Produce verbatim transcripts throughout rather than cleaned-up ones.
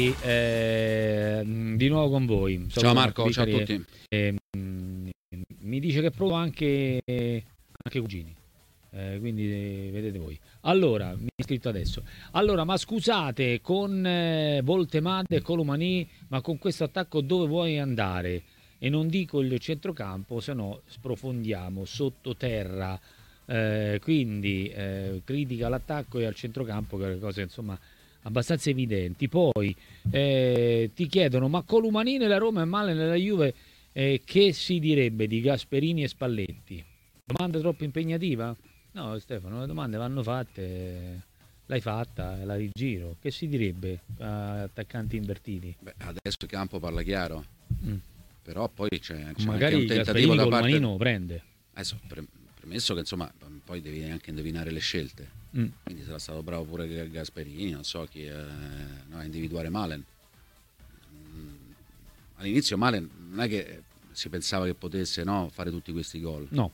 eh, di nuovo con voi. Ciao, ciao Marco, ciao a tutti. Eh, mi dice che è pronto anche, anche Cugini. Eh, quindi eh, vedete voi. Allora, mi è scritto adesso. Allora, ma scusate, con eh, Voltemade e Colomani, ma con questo attacco dove vuoi andare? E non dico il centrocampo, se no sprofondiamo sottoterra. Eh, quindi eh, critica all'attacco e al centrocampo, che è cose insomma abbastanza evidenti. Poi eh, ti chiedono: ma Colomani nella Roma è male nella Juve? Eh, che si direbbe di Gasperini e Spalletti? Domanda troppo impegnativa? No, Stefano, le domande vanno fatte, l'hai fatta, la rigiro. Che si direbbe a attaccanti invertiti? Beh, adesso il campo parla chiaro, mm. però poi c'è, c'è magari anche un tentativo da parte... Manino prende. Adesso, pre- premesso che insomma poi devi anche indovinare le scelte, mm. quindi sarà stato bravo pure Gasperini, non so chi, eh, no, a individuare Malen. Mm. All'inizio Malen non è che si pensava che potesse, no, fare tutti questi gol. No.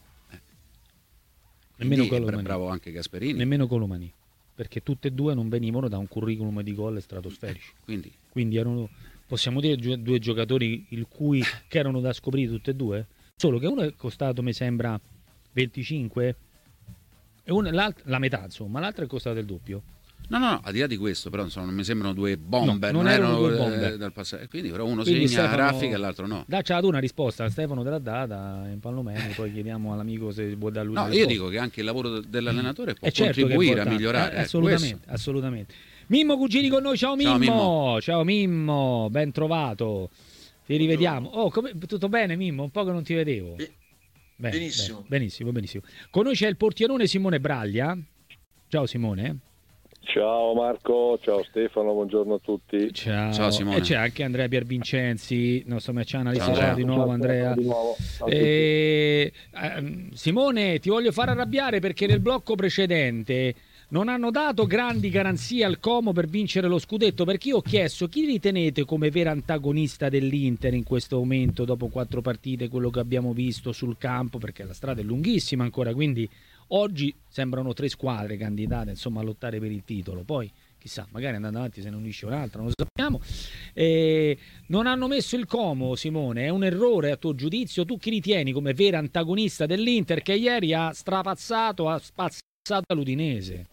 Nemmeno Colomani. Bravo anche Gasperini. Nemmeno Colomani, perché tutte e due non venivano da un curriculum di gol stratosferici. Quindi, Quindi erano, possiamo dire, due giocatori il cui, che erano da scoprire tutte e due? Solo che uno è costato, mi sembra, venticinque e uno, la metà, insomma, l'altro è costato il doppio. No, no, no, al di là di questo, però insomma, non mi sembrano due bomber, no, non, non erano, erano due bomber. Eh, dal passato. Quindi però uno Quindi segna Stefano, raffica e l'altro no. Dacci tu una risposta, Stefano te l'ha data in Palomeni, poi chiediamo all'amico se vuole dare lui no, una io risposta. dico che anche il lavoro dell'allenatore può certo contribuire a migliorare. Eh, assolutamente, questo. assolutamente. Mimmo Cugini con noi, ciao Mimmo. Ciao Mimmo, ciao Mimmo, ben trovato. Ti rivediamo. Oh, come, tutto bene Mimmo? Un po' che non ti vedevo. Be- bene, benissimo. Bene, benissimo, benissimo. Con noi c'è il portierone Simone Braglia. Ciao Simone. Ciao Marco, ciao Stefano, buongiorno a tutti. Ciao, ciao Simone. E c'è anche Andrea Piervincenzi, nostro match analyst. Ciao, di nuovo ciao, Andrea. Di nuovo. E, eh, Simone, ti voglio far arrabbiare perché nel blocco precedente non hanno dato grandi garanzie al Como per vincere lo scudetto, perché io ho chiesto chi ritenete come vera antagonista dell'Inter in questo momento dopo quattro partite, quello che abbiamo visto sul campo, perché la strada è lunghissima ancora, quindi oggi sembrano tre squadre candidate insomma a lottare per il titolo, poi chissà, magari andando avanti se ne unisce un'altra, non lo sappiamo. Eh, non hanno messo il Como, Simone, è un errore a tuo giudizio? Tu chi ritieni come vera antagonista dell'Inter che ieri ha strapazzato, ha spazzato l'Udinese?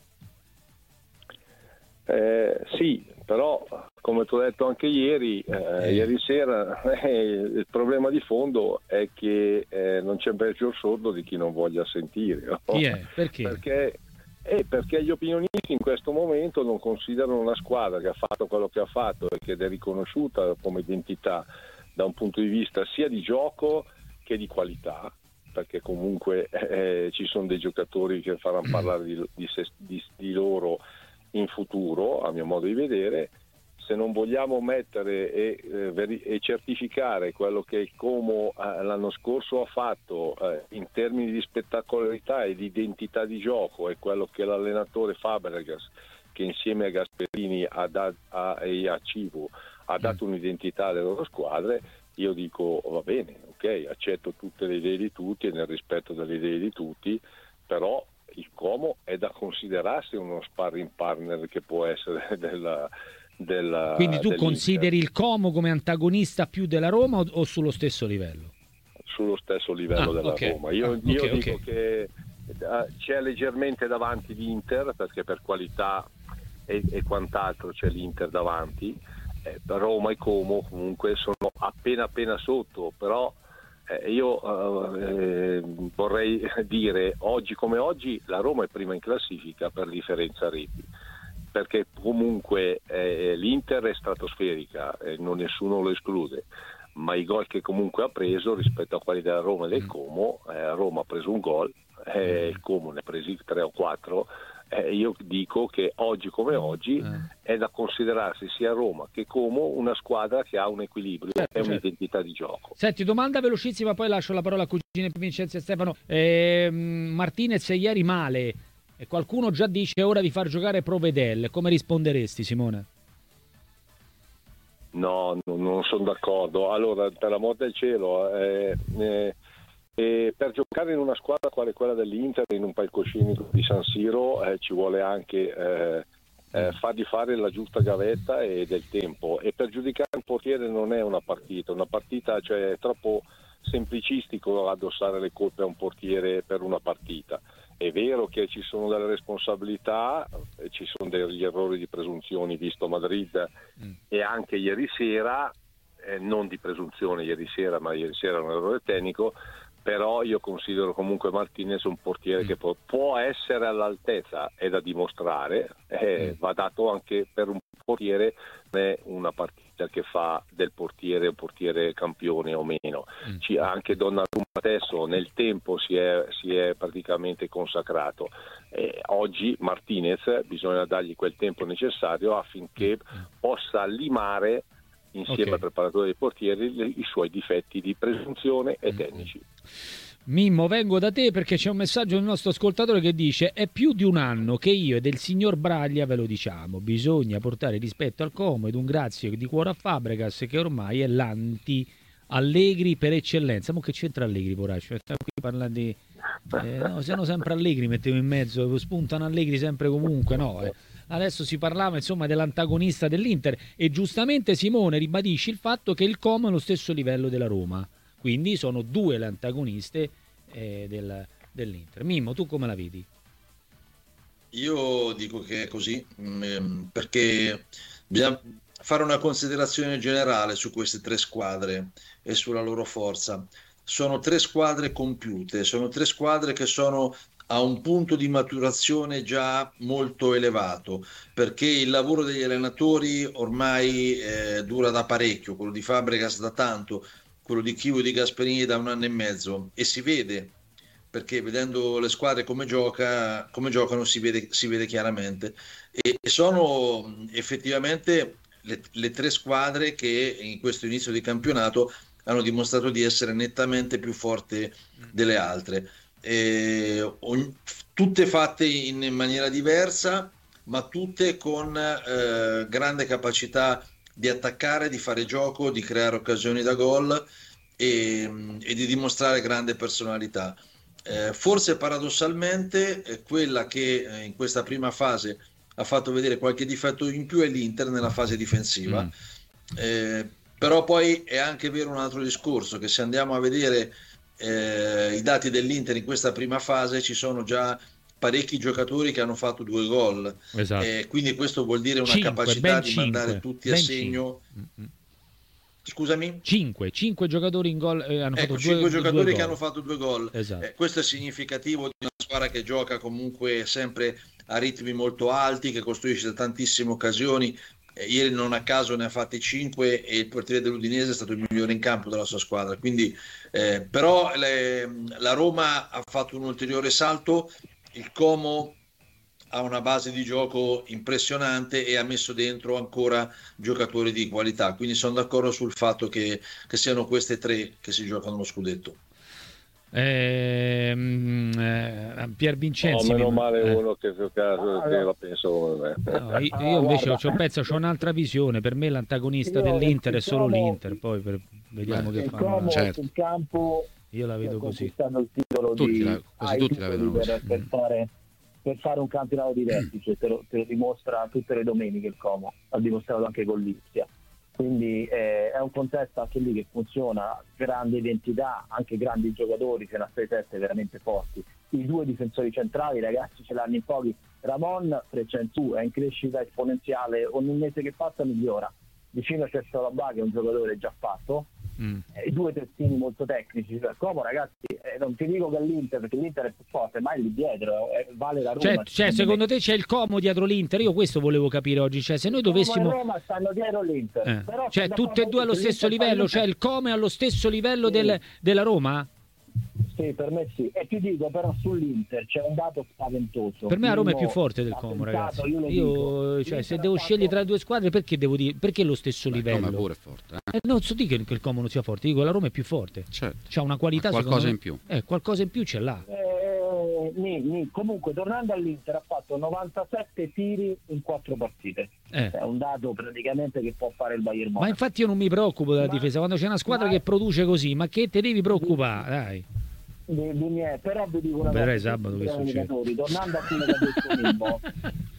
Eh, sì, però come ti ho detto anche ieri, eh, eh. ieri sera eh, il problema di fondo è che eh, non c'è peggior sordo di chi non voglia sentire. No? Chi è? Perché? Perché, eh, perché gli opinionisti in questo momento non considerano una squadra che ha fatto quello che ha fatto e che è riconosciuta come identità da un punto di vista sia di gioco che di qualità, perché comunque eh, ci sono dei giocatori che faranno parlare di, di, di, di loro in futuro, a mio modo di vedere. Se non vogliamo mettere e, eh, veri- e certificare quello che il Como eh, l'anno scorso ha fatto eh, in termini di spettacolarità e di identità di gioco, e quello che l'allenatore Fabregas, che insieme a Gasperini ha da- a- e a Civu ha dato un'identità alle loro squadre, io dico va bene, ok, accetto tutte le idee di tutti e nel rispetto delle idee di tutti, però il Como è da considerarsi uno sparring partner che può essere della, della quindi tu dell'Inter. Consideri il Como come antagonista più della Roma o, o sullo stesso livello? Sullo stesso livello ah, della okay. Roma. Io, ah, io okay, dico okay. che uh, c'è leggermente davanti l'Inter, perché per qualità e, e quant'altro c'è l'Inter davanti, eh, Roma e Como comunque sono appena appena sotto, però Eh, io eh, vorrei dire oggi come oggi la Roma è prima in classifica per differenza reti, perché comunque eh, l'Inter è stratosferica, eh, non nessuno lo esclude, ma i gol che comunque ha preso rispetto a quelli della Roma e del Como, eh, Roma ha preso un gol, eh, il Como ne ha presi tre o quattro. Eh, io dico che oggi come oggi eh. è da considerarsi sia Roma che Como una squadra che ha un equilibrio e certo, un'identità certo. di gioco. Senti, domanda velocissima, poi lascio la parola a Cugini, Vincenzo e Stefano. Eh, Martinez ieri male, e qualcuno già dice è ora di far giocare Provedel. Come risponderesti, Simone? No, no non sono d'accordo. Allora, per l'amor del cielo, eh, eh, E per giocare in una squadra quale quella dell'Inter in un palcoscenico di San Siro eh, ci vuole anche eh, eh, fargli fare la giusta gavetta e del tempo, e per giudicare un portiere non è una partita, una partita, cioè, è troppo semplicistico addossare le colpe a un portiere per una partita. È vero che ci sono delle responsabilità, ci sono degli errori di presunzioni visto a Madrid mm. e anche ieri sera, eh, non di presunzione ieri sera, ma ieri sera un errore tecnico, però io considero comunque Martinez un portiere mm. che può, può essere all'altezza, è da dimostrare, eh, mm. va dato anche per un portiere, non è una partita che fa del portiere un portiere campione o meno. Mm. Ci, anche Donnarumma adesso nel tempo si è, si è praticamente consacrato. Eh, oggi Martinez bisogna dargli quel tempo necessario affinché mm. possa limare insieme okay. al preparatore dei portieri i suoi difetti di presunzione e tecnici. Mimmo, vengo da te perché c'è un messaggio del nostro ascoltatore che dice: è più di un anno che io e del signor Braglia ve lo diciamo, bisogna portare rispetto al Como ed un grazie di cuore a Fabregas, che ormai è l'anti Allegri per eccellenza. Ma che c'entra Allegri, poraccio? Stiamo qui parlando di eh, no, siamo sempre Allegri, mettevo in mezzo, spuntano Allegri sempre comunque, no eh. Adesso si parlava insomma dell'antagonista dell'Inter e giustamente Simone ribadisce il fatto che il Como è allo stesso livello della Roma, quindi sono due le antagoniste eh, del, dell'Inter. Mimmo, tu come la vedi? Io dico che è così, mh, perché bisogna fare una considerazione generale su queste tre squadre e sulla loro forza. Sono tre squadre compiute, sono tre squadre che sono a un punto di maturazione già molto elevato, perché il lavoro degli allenatori ormai eh, dura da parecchio, quello di Fabregas da tanto, quello di Chievo e di Gasperini da un anno e mezzo, e si vede, perché vedendo le squadre come gioca, come giocano si vede, si vede chiaramente, e sono effettivamente le, le tre squadre che in questo inizio di campionato hanno dimostrato di essere nettamente più forti delle altre. Eh, ogni, tutte fatte in maniera diversa, ma tutte con eh, grande capacità di attaccare, di fare gioco, di creare occasioni da gol e, e di dimostrare grande personalità. Eh, forse paradossalmente eh, quella che eh, in questa prima fase ha fatto vedere qualche difetto in più è l'Inter nella fase difensiva. Mm. Eh, però poi è anche vero un altro discorso, che se andiamo a vedere Eh, i dati dell'Inter in questa prima fase, ci sono già parecchi giocatori che hanno fatto due gol, esatto. eh, quindi questo vuol dire una cinque, capacità di cinque, mandare tutti a segno. cinque. Scusami? cinque, cinque giocatori in gol eh, hanno ecco, fatto cinque due, giocatori due che gol. hanno fatto due gol. Esatto. Eh, questo è significativo di una squadra che gioca comunque sempre a ritmi molto alti, che costruisce tantissime occasioni. Eh, ieri non a caso ne ha fatti cinque e il portiere dell'Udinese è stato il migliore in campo della sua squadra, quindi eh, però le, la Roma ha fatto un ulteriore salto, il Como ha una base di gioco impressionante e ha messo dentro ancora giocatori di qualità, quindi sono d'accordo sul fatto che, che siano queste tre che si giocano lo scudetto. Eh, eh, Pier Vincenzi, no, meno mi... male eh. uno che, che, che la penso come me. No, io, io invece ho, penso, c'ho un'altra visione. Per me l'antagonista io dell'Inter è solo l'Inter, poi per, vediamo beh, che fanno. Certo. Il campo io la vedo così. Il titolo tutti di la, quasi tutti la vedono per, così. Per fare, per fare un campionato di vertice, te, lo, te lo dimostra tutte le domeniche il Como, ha dimostrato anche con l'Ispia. Quindi eh, è un contesto anche lì che funziona, grande identità, anche grandi giocatori, ce n'ha sei sette veramente forti. I due difensori centrali, ragazzi, ce l'hanno in pochi. Ramon freccia in su, è in crescita esponenziale, ogni mese che passa migliora. Vicino c'è Salabà che è un giocatore già fatto, mm. eh, due terzini molto tecnici. Como, ragazzi, eh, non ti dico che l'Inter, perché l'Inter è più forte, ma è lì dietro, eh, vale la Roma. Cioè, cioè secondo te c'è il Como dietro l'Inter? Io questo volevo capire oggi, cioè se noi dovessimo... Como e Roma stanno dietro l'Inter. Eh. Però cioè tutte e due allo stesso livello, cioè il Como è allo stesso livello sì. del, della Roma? Sì, per me sì. E ti dico però sull'Inter c'è un dato spaventoso. Per me la Roma è più forte del Como, ragazzi. Io, io cioè, se devo fatto... scegliere tra le due squadre, perché devo dire perché lo stesso Beh, livello? Il Como è pure forte. Eh? Eh, non so dire che il Como non sia forte, dico la Roma è più forte. Certo. C'ha una qualità, qualcosa me... in più. Eh, qualcosa in più ce l'ha. Eh, ni, ni. Comunque, tornando all'Inter, ha fatto novantasette tiri in quattro partite. Eh. È un dato praticamente che può fare il Bayern Monaco. Ma infatti io non mi preoccupo della ma, difesa, quando c'è una squadra ma... che produce così, ma che te devi preoccupare, dai. Di, di mie, però vi dico una Vedrai cosa, sabato che succede. Tornando a quello che ha detto Mimmo,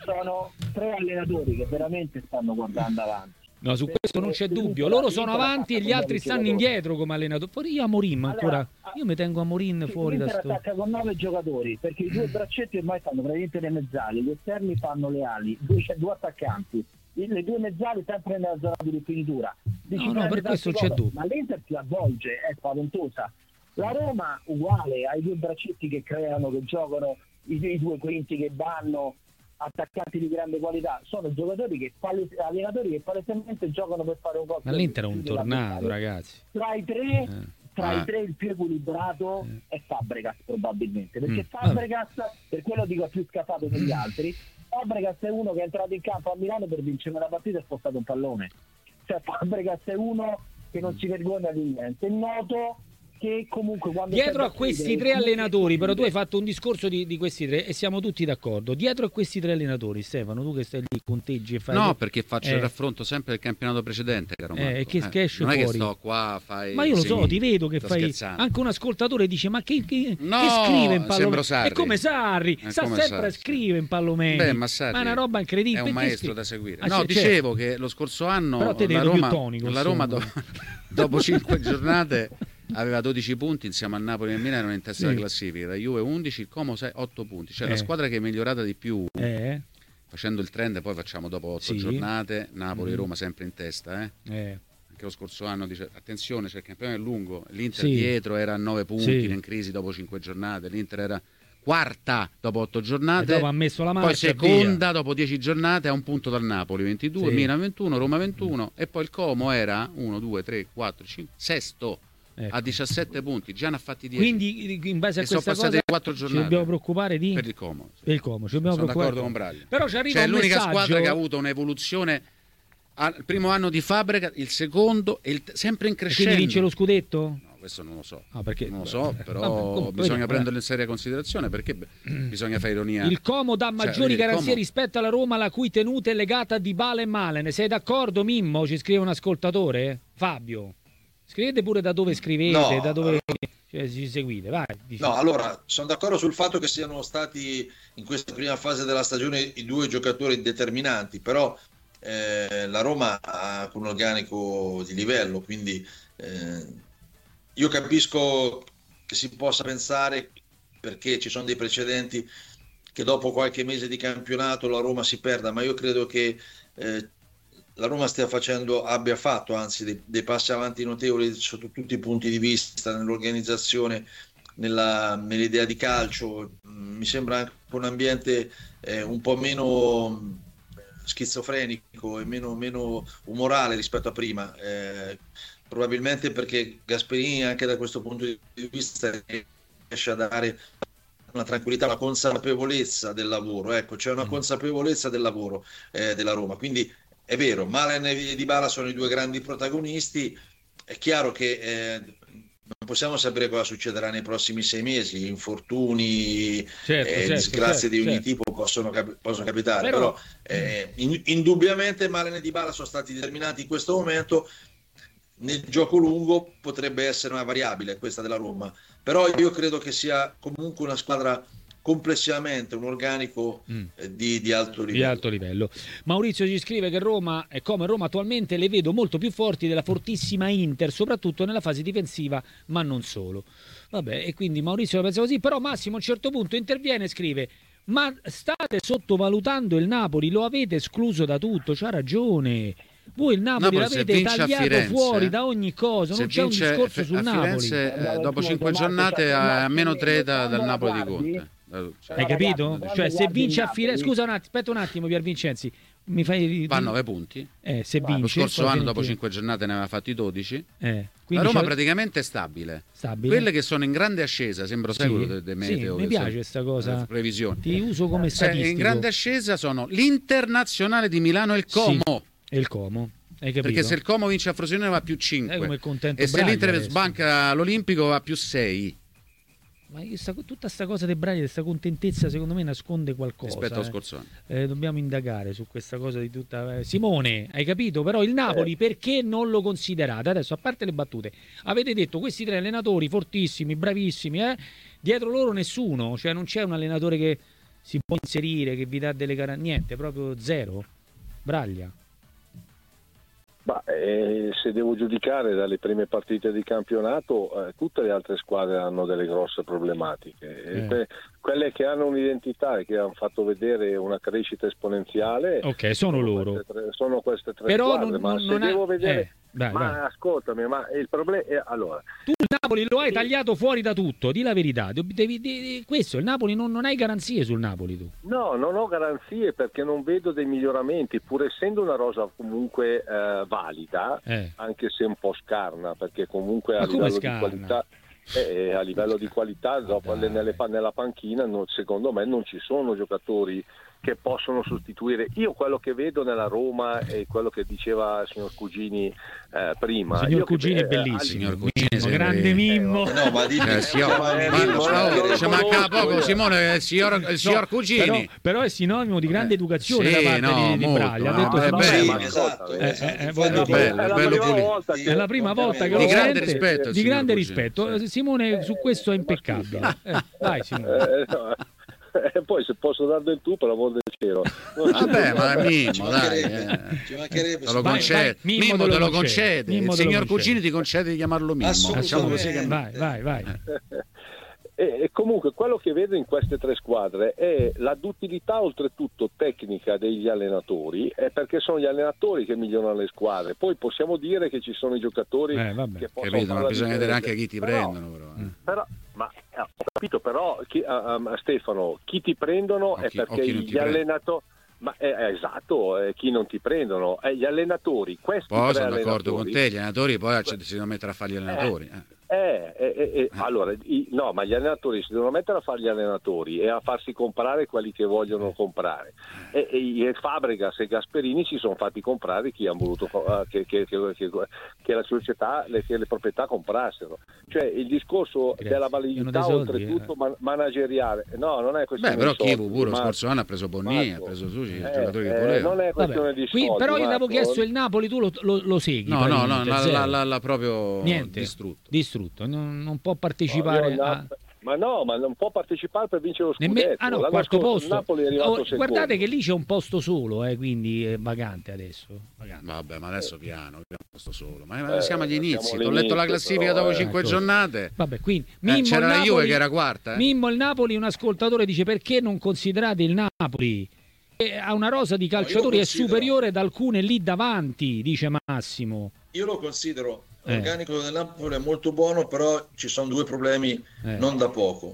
sono tre allenatori che veramente stanno guardando avanti. No, su questo non c'è dubbio. Loro sono avanti e gli altri stanno indietro come allenatori. Poi io a Morin ancora. Io mi tengo a Morin fuori da sto. attacca con nove giocatori perché i due braccetti ormai fanno praticamente le mezzali, gli esterni fanno le ali, due, due attaccanti, le due mezzali sempre nella zona di rifinitura. No, no, per questo c'è dubbio. Ma l'Inter si avvolge, è spaventosa. La Roma uguale, ai due braccetti che creano, che giocano, i, i due quinti che vanno, attaccanti di grande qualità, sono giocatori che allenatori che palesemente giocano per fare un gol. Ma l'Inter è un tornado, ragazzi. Tra i tre, eh. tra ah. i tre il più equilibrato eh. è Fabregas probabilmente, perché mm. Fabregas, per quello dico, è più scappato degli altri. Fabregas è uno che è entrato in campo a Milano per vincere una partita e ha spostato un pallone. Cioè Fabregas è uno che non si vergogna di niente, è noto che comunque quando dietro a questi tre allenatori, però tu hai fatto un discorso di, di questi tre e siamo tutti d'accordo. Dietro a questi tre allenatori, Stefano, tu che stai lì, conteggi e fai. No, perché faccio eh. il raffronto sempre del campionato precedente, caro Marco. Eh, che, eh. che esce non fuori. è che sto qua, fai. Ma io lo sì, so, ti vedo che fai. Scherzando. Anche un ascoltatore dice: ma che, che, no, che scrive in Palomè? È come Sarri, è sa come sempre Sarri. Scrive in Palomè. Beh, ma Sarri ma è una roba incredibile. È un maestro scri... da seguire. Ah, no, sì, dicevo certo. che lo scorso anno però te la Roma, più tonico, la Roma do... dopo cinque giornate aveva dodici punti insieme a Napoli e Milan, erano in testa alla sì. classifica, la Juve undici, il Como sei, otto punti, cioè eh. la squadra che è migliorata di più eh. facendo il trend. Poi facciamo dopo otto sì. giornate Napoli e mm. Roma sempre in testa eh. Eh. Anche lo scorso anno dice attenzione, cioè il campionato è lungo, l'Inter sì. dietro era a nove punti sì. in crisi dopo cinque giornate, l'Inter era quarta dopo otto giornate, e dopo ha messo la marcia, poi seconda via. dopo dieci giornate a un punto dal Napoli, ventidue, sì. Milan ventuno, Roma ventuno mm. e poi il Como era uno, due, tre, quattro, cinque, sesto ecco. a diciassette punti, già ne ha fatti dieci. Quindi in base a e questa sono cosa quattro giornate ci dobbiamo preoccupare di per il Como. Sì. Per il Como, ci dobbiamo sono preoccupare. d'accordo con Braglia. Però ci arriva cioè, un l'unica messaggio... squadra che ha avuto un'evoluzione al primo anno di Fabregas, il secondo e il t- sempre in crescendo. E quindi vince lo scudetto? No, questo non lo so. Ah, perché... Non lo so, però Vabbè, com- bisogna vedi, prenderlo in seria considerazione perché bisogna fare ironia. Il Como dà maggiori cioè, garanzie Como... rispetto alla Roma, la cui tenuta è legata a Dybala e Malen. Sei d'accordo, Mimmo? Ci scrive un ascoltatore? Fabio. Scrivete pure da dove scrivete, no, da dove cioè, ci seguite. Vai, no, allora, sono d'accordo sul fatto che siano stati in questa prima fase della stagione i due giocatori determinanti, però eh, la Roma ha un organico di livello, quindi eh, io capisco che si possa pensare, perché ci sono dei precedenti, che dopo qualche mese di campionato la Roma si perda, ma io credo che eh, la Roma stia facendo, abbia fatto anzi dei, dei passi avanti notevoli sotto tutti i punti di vista, nell'organizzazione, nella, nell'idea di calcio. Mi sembra anche un ambiente eh, un po' meno schizofrenico e meno, meno umorale rispetto a prima, eh, probabilmente perché Gasperini anche da questo punto di vista riesce a dare una tranquillità, una consapevolezza del lavoro, ecco, c'è una consapevolezza del lavoro eh, della Roma, quindi è vero, Malen e Dybala sono i due grandi protagonisti. È chiaro che eh, non possiamo sapere cosa succederà nei prossimi sei mesi, infortuni, certo, eh, certo, disgrazie certo, di ogni certo. tipo possono, cap- possono capitare, però, però eh, in- indubbiamente Malen e Dybala sono stati determinanti in questo momento. Nel gioco lungo potrebbe essere una variabile questa della Roma, però io credo che sia comunque una squadra complessivamente un organico mm. eh, di, di alto livello. Di alto livello. Maurizio ci scrive che Roma, e come Roma attualmente, le vedo molto più forti della fortissima Inter, soprattutto nella fase difensiva, ma non solo. Vabbè, e quindi Maurizio la pensa così, però Massimo a un certo punto interviene e scrive: ma state sottovalutando il Napoli, lo avete escluso da tutto, c'ha ragione. Voi il Napoli, Napoli l'avete tagliato Firenze, fuori da ogni cosa, non c'è un discorso sul Napoli. Firenze, eh, dopo cinque giornate a meno tre da, dal Napoli di Conte. Hai capito? Cioè se vince a Firenze, scusa un attimo, aspetta un attimo Pier Vincenzi, mi fai va a nove punti. Eh, se vince, lo scorso anno dopo cinque giornate ne aveva fatti dodici. Eh, la Roma praticamente è stabile. stabile. Quelle che sono in grande ascesa, sembro sì, seguito dei de meteo. Sì, mi piace questa cosa. Previsioni. Ti uso come statistico. Eh, in grande ascesa sono l'Internazionale di Milano e il Como. Sì, e il Como. Hai capito? Perché se il Como vince a Frosinone va più cinque. Come contento e se Braglia l'Inter adesso. sbanca l'Olimpico va più sei. Ma sta, tutta sta cosa dei Braglia, questa contentezza secondo me nasconde qualcosa rispetto allo eh. scorso anno. Eh, dobbiamo indagare su questa cosa di tutta eh, Simone, hai capito? Però il Napoli perché non lo considerate? Adesso, a parte le battute, avete detto questi tre allenatori fortissimi, bravissimi, eh? Dietro loro nessuno, cioè non c'è un allenatore che si può inserire, che vi dà delle garanzie? Niente, proprio zero? Braglia? Ma, eh, se devo giudicare dalle prime partite di campionato, eh, tutte le altre squadre hanno delle grosse problematiche. Eh. Que- quelle che hanno un'identità e che hanno fatto vedere una crescita esponenziale, Ok, sono loro. queste tre, sono queste tre Però squadre. non, ma non, se non devo ha... vedere, eh, vai, ma vai. ascoltami, ma il problema è allora. Tu il Napoli lo hai tagliato fuori da tutto, di la verità. Devi, devi- devi- questo, il Napoli non, non hai garanzie sul Napoli tu. No, non ho garanzie perché non vedo dei miglioramenti, pur essendo una rosa comunque eh, valida, Eh. anche se un po' scarna, perché comunque a Ma come livello di scarna? qualità, eh, a livello di qualità dopo, Dai. nelle, nella panchina non- secondo me non ci sono giocatori che possono sostituire. Io quello che vedo nella Roma e quello che diceva il signor Cugini eh, prima. Signor io che- Cugini è eh, bellissimo. Signor Cugini Mimmo, sembra- grande Mimmo. Eh, no, ma di Eh, signor- ma- ma- ma- ma- ma- oh, ma- ci manca poco, eh. Simone, il signor, il signor No, Cugini. Però, però è sinonimo di grande educazione Sì, da parte no, di, di molto, Braglia. Ha no, detto è sempre- bello. Sì, ma esatto, ascolta, eh, esatto. eh, Infatti, voglio- è la bello, prima- è la bello prima pulito. volta Sì, che- È la prima volta che Di lo Di grande sente, rispetto, di signor grande Cugini. rispetto. Simone su questo è impeccabile. Eh, vai Simone. Eh, no. E poi se posso dare del tu, per l'amor del cielo. Vabbè, ma è Ci Mimmo, dai. mancherebbe, eh. ci mancherebbe. Te lo Vai, concede. vai, Mimmo Mimmo te te lo lo concede. concede. Mimmo Il te lo signor concede. Cugini ti concede di chiamarlo Mimmo. Facciamo così che Vai, vai, vai. E, e comunque quello che vedo in queste tre squadre è la duttilità oltretutto tecnica degli allenatori, è perché sono gli allenatori che migliorano le squadre. Poi possiamo dire che ci sono i giocatori Eh, vabbè. che possono Capito, fare ma la bisogna vedere differenza. anche chi ti Però- prendono, però. eh. Però, ma eh, ho capito, però chi, ah, ah, Stefano, chi ti prendono O è chi- o perché chi non ti gli prende. allenatori. Ma è, è esatto, eh, chi non ti prendono, eh, gli allenatori, questi Poi tre sono d'accordo con allenatori- te, gli allenatori poi ci si devono mettere a fare gli allenatori. eh. Eh, eh, eh, eh, allora, i- no, ma gli allenatori si devono mettere a fare gli allenatori e a farsi comprare quelli che vogliono comprare. E, e, e Fabregas e Gasperini si sono fatti comprare chi ha voluto co- eh, che, che, che, che, che la società, le, che le proprietà comprassero. Cioè il discorso Grazie. della Hanno validità dei soldi, oltretutto eh. man- manageriale, no, non è questione Beh, però di soldi, Chivu pure lo Marco. scorso anno ha preso Bonni, ha Marco, preso Suci, i eh, giocatori che eh, voleva. non è questione Vabbè, di qui- soldi. però gli Marco. avevo chiesto il Napoli, tu lo, lo, lo segui? No, no, no, praticamente, l'ha, zero. l'ha- l'ha- l'ha proprio Niente, distrutto. distrutto. Non, non può No, partecipare io a... Nap- Ma no, ma non può partecipare per vincere lo scudetto. Nemme- ah no, L'anno quarto scorso il posto. Napoli è arrivato Oh, secondo. guardate che lì c'è un posto solo, eh, quindi è vacante adesso. Vacante. Vabbè, ma adesso piano, piano sto solo. Ma, ma Eh, siamo agli siamo inizi. Ho all'inizio, letto la classifica però, dopo eh. cinque Ecco. giornate. Vabbè, quindi Eh, Mimmo c'era il la Napoli, Juve che era quarta. Eh? Mimmo il Napoli, un ascoltatore dice: perché non considerate il Napoli? E ha una rosa di calciatori è considero. superiore ad alcune lì davanti, dice Massimo. Io lo considero Eh. l'organico del Napoli è molto buono, però ci sono due problemi Eh. non da poco.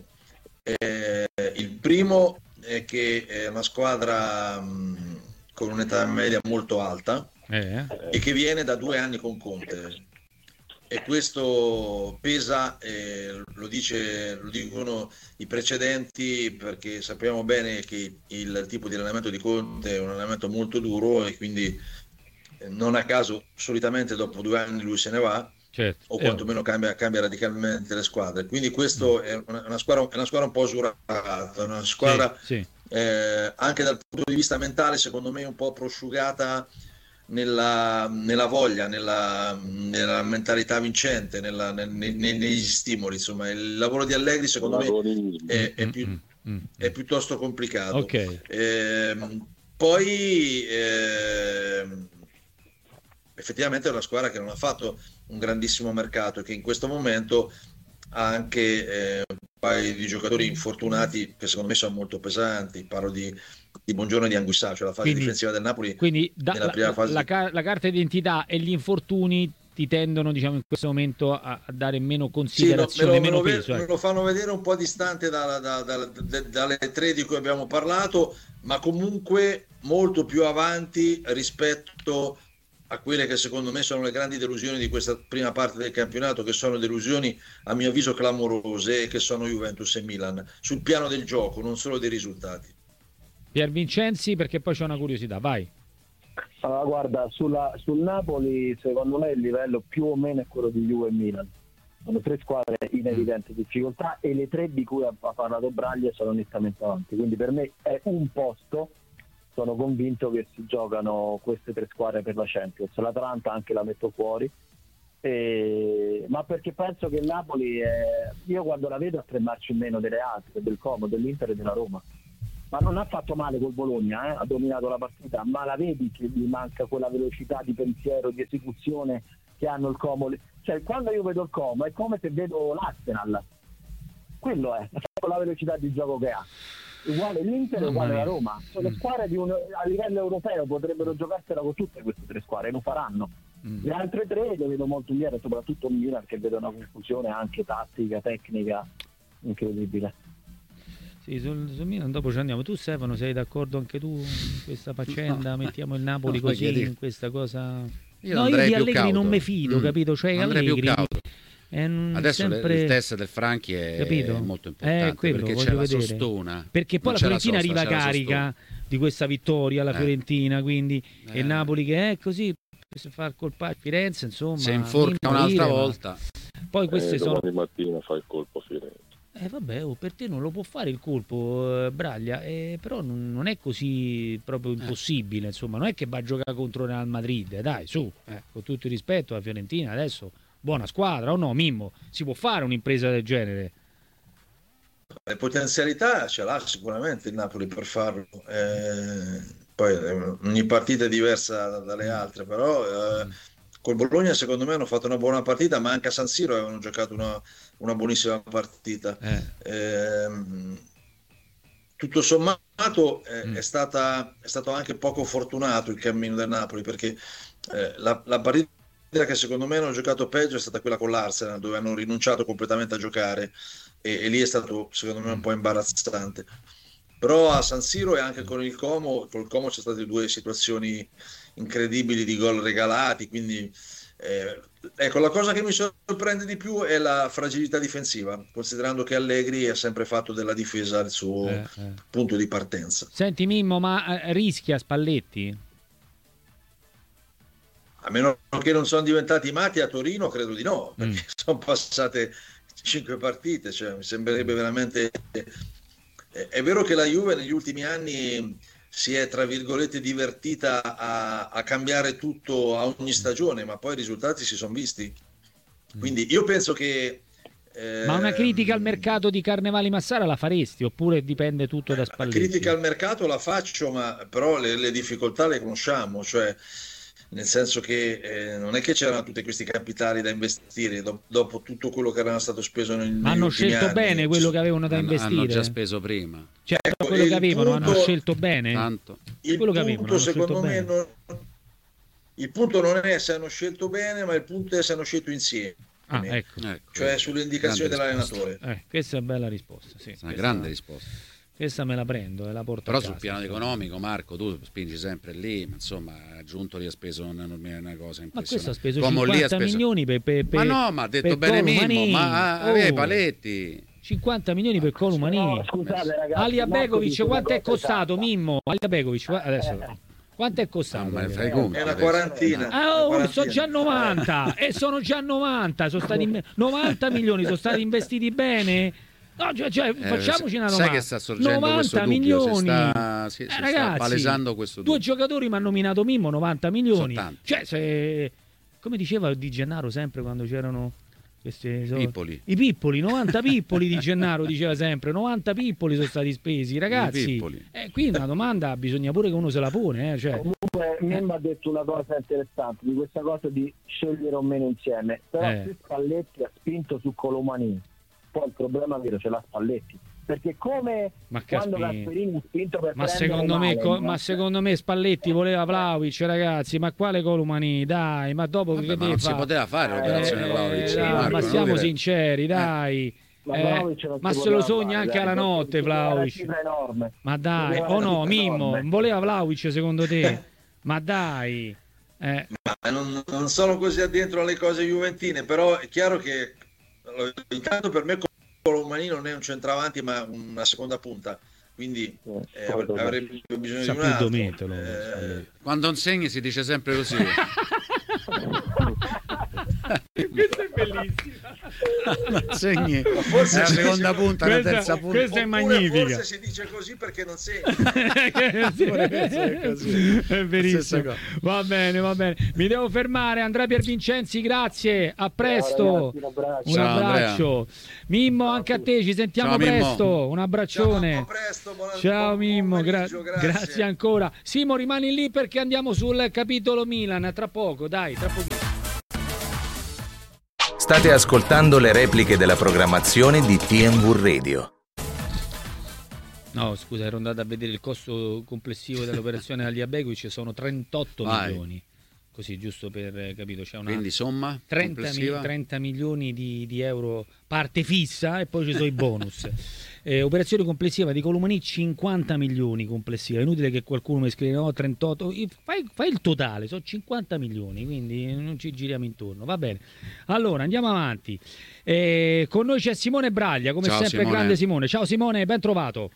Eh, il primo è che è una squadra mh, con un'età media molto alta Eh, e che viene da due anni con Conte, e questo pesa, eh, lo, dice, lo dicono i precedenti, perché sappiamo bene che il tipo di allenamento di Conte è un allenamento molto duro e quindi eh, non a caso solitamente dopo due anni lui se ne va, certo. o Eh, quantomeno cambia, cambia radicalmente le squadre. Quindi questo è una, una squadra, è una squadra un po' usurata, una squadra sì, sì. eh, anche dal punto di vista mentale secondo me un po' prosciugata nella, nella voglia, nella, nella mentalità vincente, nella, nel- nei- negli stimoli. Insomma, il lavoro di Allegri secondo me è, è più- Mm, mm, è piuttosto complicato. Ok. Ehm, poi ehm, effettivamente è una squadra che non ha fatto un grandissimo mercato e che in questo momento ha anche eh, un paio di giocatori infortunati che secondo me sono molto pesanti. Parlo di, di Buongiorno e di Anguissà, cioè la fase Quindi- difensiva del Napoli. Quindi da- nella la, prima fase la di- ca- la carta d'identità e gli infortuni ti tendono, diciamo, in questo momento a, a dare meno Sì, no, me, considerazione, lo, me meno lo ve- peso. me ecco. lo fanno vedere un po' distante da- da- da- da- dalle tre di cui abbiamo parlato, ma comunque molto più avanti rispetto a quelle che secondo me sono le grandi delusioni di questa prima parte del campionato, che sono delusioni a mio avviso clamorose, che sono Juventus e Milan, sul piano del gioco, non solo dei risultati. Pier Vincenzi, perché poi c'è una curiosità, vai. Allora, guarda, sulla, sul Napoli secondo me il livello più o meno è quello di Juve e Milan. Sono tre squadre in evidente difficoltà e le tre di cui ha ha parlato Braglia sono nettamente avanti. Quindi per me è un posto, sono convinto che si giocano queste tre squadre per la Champions. L'Atalanta anche la metto fuori, e... ma perché penso che il Napoli, è... io quando la vedo a tre marce in meno delle altre, del Como, dell'Inter e della Roma. ma non ha fatto male col Bologna, eh? Ha dominato la partita, ma la vedi che gli manca quella velocità di pensiero, di esecuzione che hanno il Como? Cioè, quando io vedo il Como è come se vedo l'Arsenal, quello è, con la velocità di gioco che ha. Uguale l'Inter e uguale la Roma. Sono le squadre di un, a livello europeo potrebbero giocarsela con tutte queste tre squadre, lo faranno. Mm. Le altre tre le vedo molto indietro, soprattutto il Milan, che vedo una confusione anche tattica, tecnica incredibile. Sì, sul, sul Milan dopo ci andiamo. Tu, Stefano, sei d'accordo anche tu in questa faccenda? No. Mettiamo il Napoli no, così in questa cosa. Io no, io di Allegri cauto. non mi fido, mm. capito? Cioè, andrei Allegri più adesso sempre... il test del Franchi è capito? molto importante, eh, quello, perché c'è la vedere. sostona, perché poi la Fiorentina sosta, arriva carica di questa vittoria, la eh. Fiorentina, quindi eh. e il Napoli che è così per far colpa a Firenze, insomma, se inforca un'altra volta. Poi queste eh, sono domani mattina fa il colpo a Firenze. Eh vabbè, oh, per te non lo può fare il colpo, eh, Braglia, eh, però non, non è così proprio impossibile, insomma, non è che va a giocare contro Real Madrid, dai, su, eh, con tutto il rispetto alla Fiorentina, adesso buona squadra o no, Mimmo, si può fare un'impresa del genere? Le potenzialità ce l'ha sicuramente il Napoli per farlo, eh, poi ogni partita è diversa dalle altre, però eh, col Bologna secondo me hanno fatto una buona partita, ma anche a San Siro avevano giocato una, una buonissima partita. Eh. Eh, tutto sommato eh, mm. è, stata, è stato anche poco fortunato il cammino del Napoli, perché eh, la, la partita che secondo me hanno giocato peggio è stata quella con l'Arsenal, dove hanno rinunciato completamente a giocare e, e lì è stato secondo me un po' imbarazzante. Però a San Siro e anche con il Como, col Como c'è state due situazioni incredibili di gol regalati, quindi eh, ecco, la cosa che mi sorprende di più è la fragilità difensiva, considerando che Allegri ha sempre fatto della difesa il suo eh, eh. punto di partenza. Senti Mimmo, ma eh, rischia Spalletti? A meno che non sono diventati matti a Torino, credo di no, perché mm. sono passate cinque partite, cioè mi sembrerebbe veramente... È vero che la Juve negli ultimi anni si è, tra virgolette, divertita a, a cambiare tutto a ogni stagione, ma poi i risultati si sono visti. Quindi io penso che... Eh, ma una critica al mercato di Carnevali Massara la faresti, oppure dipende tutto da Spalletti? La critica al mercato la faccio, ma però le, le difficoltà le conosciamo, cioè... nel senso che eh, non è che c'erano tutti questi capitali da investire do- dopo tutto quello che era stato speso nel, ma hanno scelto anni. bene quello che avevano da hanno, investire, hanno già speso prima, cioè ecco, quello che avevano punto, hanno scelto bene tanto. Il quello punto che avevano, secondo me non, il punto non è se hanno scelto bene, ma il punto è se hanno scelto insieme, ah, ecco. Ecco, cioè ecco. sulle indicazioni dell'allenatore. Eh, questa è una bella risposta, sì, una grande risposta. Questa me la prendo e la porto però a casa, sul piano insomma. economico, Marco, tu spingi sempre lì, ma insomma ha aggiunto lì, ha speso una, una cosa impressionante. Ma questo ha speso Come cinquanta speso... milioni per, per, per ma no, ma ha detto bene Mimmo, ma aveva oh. i paletti. cinquanta milioni per Columani. No, scusate ragazzi, Alia Begovic quanto è costato, esatta. Mimmo? Alia Begovic adesso quanto è costato? No, è una quarantina. Ah, oh, una quarantina. sono già novanta e sono già novanta, sono stati novanta milioni, sono stati investiti bene. No, cioè, cioè, facciamoci una domanda. Sai che sta sorgendo novanta milioni. Si sta, si, eh, si ragazzi, sta palesando questo dubbio. Due giocatori mi hanno nominato Mimmo, novanta milioni. Cioè, se, come diceva Di Gennaro sempre quando c'erano questi so, pippoli. I pippoli, novanta pippoli Di Gennaro diceva sempre, novanta pippoli sono stati spesi, ragazzi. Eh, qui una domanda bisogna pure che uno se la pone, eh, cioè. Comunque Mimmo ha detto una cosa interessante di questa cosa di scegliere o meno insieme. Però eh. Spalletti ha spinto su Colomani. Poi il problema vero ce l'ha Spalletti, perché come ma quando Gasperini ha spinto per ma secondo me male, ma secondo me Spalletti voleva Vlahovic, ragazzi, ma quale Colomani, dai, ma dopo vabbè, che ma non fa? si poteva fare l'operazione eh, Vlahovic, dai, Marco, ma siamo sinceri, dai. Eh. Ma, eh, ma se lo sogna fare, anche alla notte Vlahovic, ma dai, o oh no Mimmo, voleva Vlahovic secondo te? Ma dai, eh. ma non, non sono così addentro alle cose juventine, però è chiaro che intanto per me Colomani non è un centravanti ma una seconda punta, quindi eh, avrebbe bisogno di un altro. Eh, quando non segni si dice sempre così. Questa è bellissima. Segni. Forse È la si seconda dice- punta, la questa- terza punta. questa è Oppure magnifica. forse si dice così perché non sei. Pure questo è così. È verissimo. Stessa cosa. Va bene, va bene. Mi devo fermare. Andrea Piervincenzi, grazie. A presto. Ciao, ragazzi, un abbraccio. Un Ciao, abbraccio. Mimmo, anche a te. Ci sentiamo Ciao, Mimmo. presto. Un abbraccione. Ciao, a presto, buona- Ciao buon Mimmo, gra- pomeriggio, grazie. grazie. ancora. Simo, rimani lì perché andiamo sul capitolo Milan tra poco, dai, tra poco. State ascoltando le repliche della programmazione di T M V Radio. No, scusa, ero andato a vedere il costo complessivo dell'operazione agli Abegovic, sono trentotto Vai. milioni. Così, giusto per eh, capito, c'è una Quindi somma trenta, mi- complessiva? trenta milioni di, di euro parte fissa e poi ci sono i bonus. Eh, operazione complessiva di Colomani cinquanta milioni complessiva. È inutile che qualcuno mi scriva no, trentotto. Fai, fai il totale, sono cinquanta milioni, quindi non ci giriamo intorno. Va bene. Allora andiamo avanti. Eh, con noi c'è Simone Braglia, come Ciao, sempre, Simone. grande Simone. Ciao Simone, ben trovato.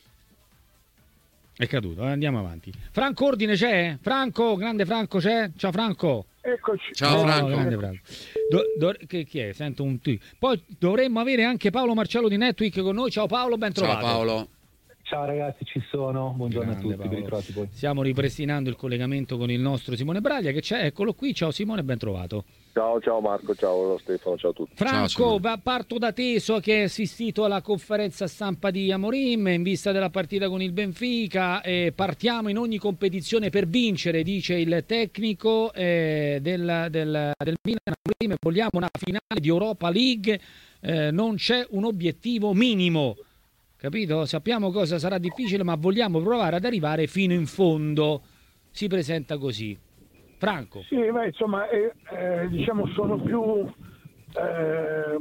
È caduto, eh, andiamo avanti. Franco Ordine c'è? Franco, grande Franco c'è? Ciao Franco. Eccoci. Ciao, Oh, Franco. grande Franco. Do- do- che, chi è? Sento un tu. Poi dovremmo avere anche Paolo Marcello di Netweek con noi. Ciao Paolo, ben Ciao trovato. Paolo. Ciao ragazzi, ci sono. Buongiorno Grande a tutti, Paolo. ben ritrovati poi. Stiamo ripristinando il collegamento con il nostro Simone Braglia che c'è. Eccolo qui. Ciao Simone, ben trovato. Ciao, ciao Marco, ciao Stefano, ciao a tutti. Franco, Simone. va- parto da te, so che hai assistito alla conferenza stampa di Amorim in vista della partita con il Benfica. Eh, partiamo in ogni competizione per vincere, dice il tecnico eh, del, del, del Milan. Amorim, vogliamo una finale di Europa League, eh, non c'è un obiettivo minimo, capito? Sappiamo cosa sarà difficile, ma vogliamo provare ad arrivare fino in fondo. Si presenta così. Franco. Sì, ma insomma, eh, eh, diciamo sono più eh,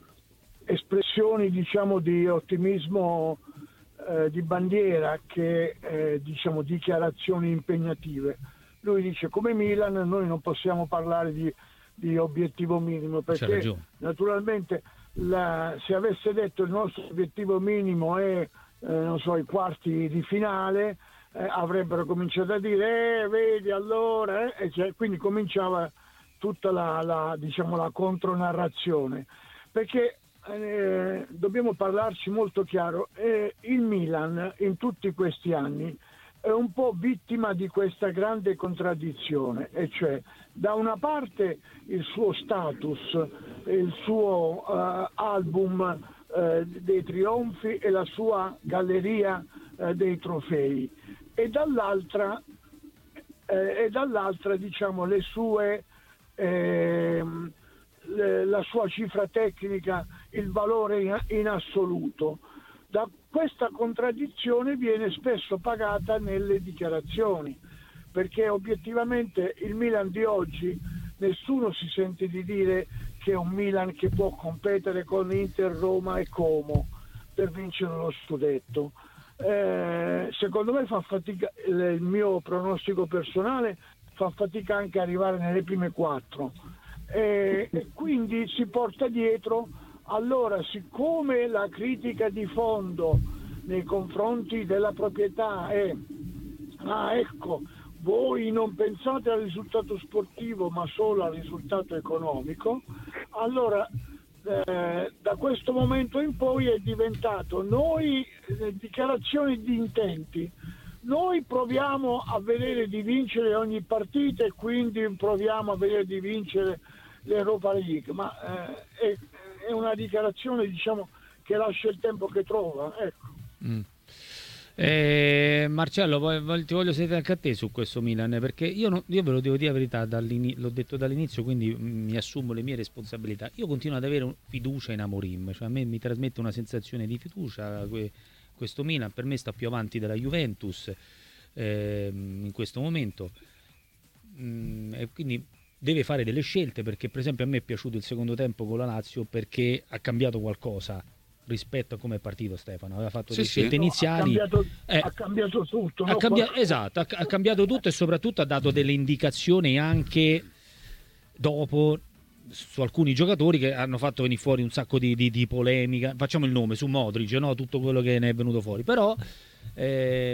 espressioni diciamo di ottimismo eh, di bandiera che eh, diciamo dichiarazioni impegnative. Lui dice come Milan noi non possiamo parlare di, di obiettivo minimo C'ha perché ragione. naturalmente la, se avesse detto il nostro obiettivo minimo è eh, non so i quarti di finale Eh, avrebbero cominciato a dire eh, vedi allora eh, e cioè, quindi cominciava tutta la, la diciamo la contronarrazione perché eh, dobbiamo parlarci molto chiaro eh, il Milan in tutti questi anni è un po' vittima di questa grande contraddizione e cioè da una parte il suo status il suo eh, album eh, dei trionfi e la sua galleria eh, dei trofei e dall'altra eh, e dall'altra diciamo le sue eh, le, la sua cifra tecnica, il valore in, in assoluto. Da questa contraddizione viene spesso pagata nelle dichiarazioni perché obiettivamente il Milan di oggi nessuno si sente di dire che è un Milan che può competere con Inter, Roma e Como per vincere lo scudetto. Eh, secondo me fa fatica, il mio pronostico personale fa fatica anche arrivare nelle prime quattro eh, e quindi si porta dietro allora siccome la critica di fondo nei confronti della proprietà è ah ecco voi non pensate al risultato sportivo ma solo al risultato economico allora Eh, da questo momento in poi è diventato noi eh, dichiarazioni di intenti noi proviamo a vedere di vincere ogni partita e quindi proviamo a vedere di vincere l'Europa League ma eh, è, è una dichiarazione diciamo che lascia il tempo che trova ecco. Mm. Eh, Marcello, poi, ti voglio sentire anche a te su questo Milan perché io, non, io ve lo devo dire la verità, l'ho detto dall'inizio quindi mi assumo le mie responsabilità. Io continuo ad avere fiducia in Amorim, cioè a me mi trasmette una sensazione di fiducia. Questo Milan per me sta più avanti della Juventus eh, in questo momento mm, e quindi deve fare delle scelte perché per esempio a me è piaciuto il secondo tempo con la Lazio perché ha cambiato qualcosa rispetto a come è partito Stefano, aveva fatto Sì, delle sì. scelte No, iniziali, ha cambiato, eh, ha cambiato tutto ha no? cambia- esatto, ha, ha cambiato tutto e soprattutto ha dato delle indicazioni anche dopo su alcuni giocatori che hanno fatto venire fuori un sacco di, di, di polemica. Facciamo il nome su Modric, no? Tutto quello che ne è venuto fuori, però eh,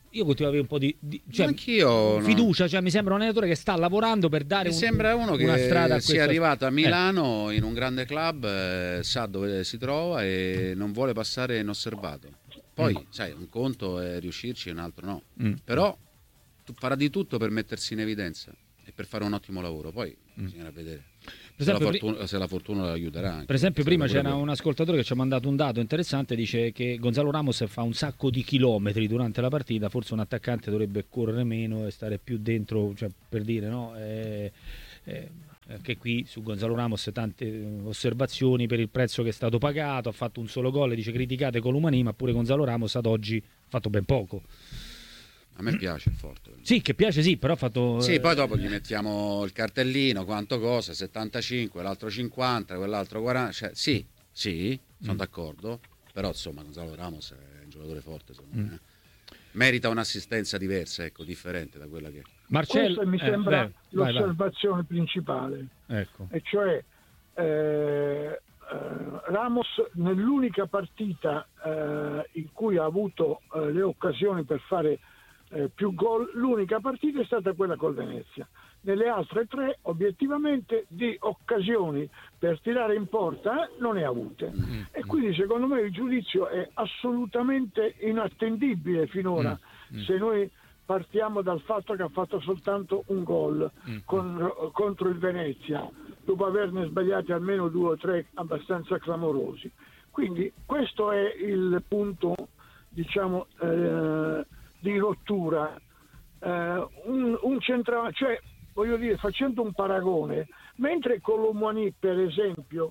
io continuo ad avere un po' di, di cioè, Anch'io, fiducia, no. cioè mi sembra un allenatore che sta lavorando per dare Mi un, sembra uno una che strada a sia questa... arrivato a Milano eh. in un grande club, eh, sa dove si trova e non vuole passare inosservato. Poi, mm. sai, un conto è riuscirci, un altro no. Mm. Però tu farà di tutto per mettersi in evidenza e per fare un ottimo lavoro. Poi mm. bisognerà vedere. Per se, esempio, la fortuna, se la fortuna lo aiuterà anche. Per esempio prima c'era un ascoltatore che ci ha mandato un dato interessante, dice che Gonzalo Ramos fa un sacco di chilometri durante la partita, forse un attaccante dovrebbe correre meno e stare più dentro, cioè, per dire, no? Eh, eh, anche qui su Gonzalo Ramos tante osservazioni per il prezzo che è stato pagato, ha fatto un solo gol, dice criticate Colomani, ma pure Gonzalo Ramos ad oggi ha fatto ben poco. A me piace il forte. Sì, che piace, sì, però ha fatto... Sì, poi dopo gli mettiamo il cartellino, quanto cosa, settantacinque, l'altro cinquanta, quell'altro quaranta... Cioè, sì, sì, sono mm. d'accordo, però insomma Gonzalo Ramos è un giocatore forte, secondo mm. me. Merita un'assistenza diversa, ecco, differente da quella che... Marcello... Questa mi sembra eh, vai, l'osservazione vai, vai. principale, ecco. E cioè... Eh... Ramos nell'unica partita eh, in cui ha avuto eh, le occasioni per fare eh, più gol, l'unica partita è stata quella col Venezia. Nelle altre tre obiettivamente di occasioni per tirare in porta non ne ha avute, mm-hmm. e quindi secondo me il giudizio è assolutamente inattendibile finora, mm-hmm. se noi partiamo dal fatto che ha fatto soltanto un gol mm-hmm. con, contro il Venezia, dopo averne sbagliati almeno due o tre abbastanza clamorosi. Quindi questo è il punto, diciamo, eh, di rottura. Eh, un, un centra, cioè, voglio dire, facendo un paragone, mentre Colomani, per esempio,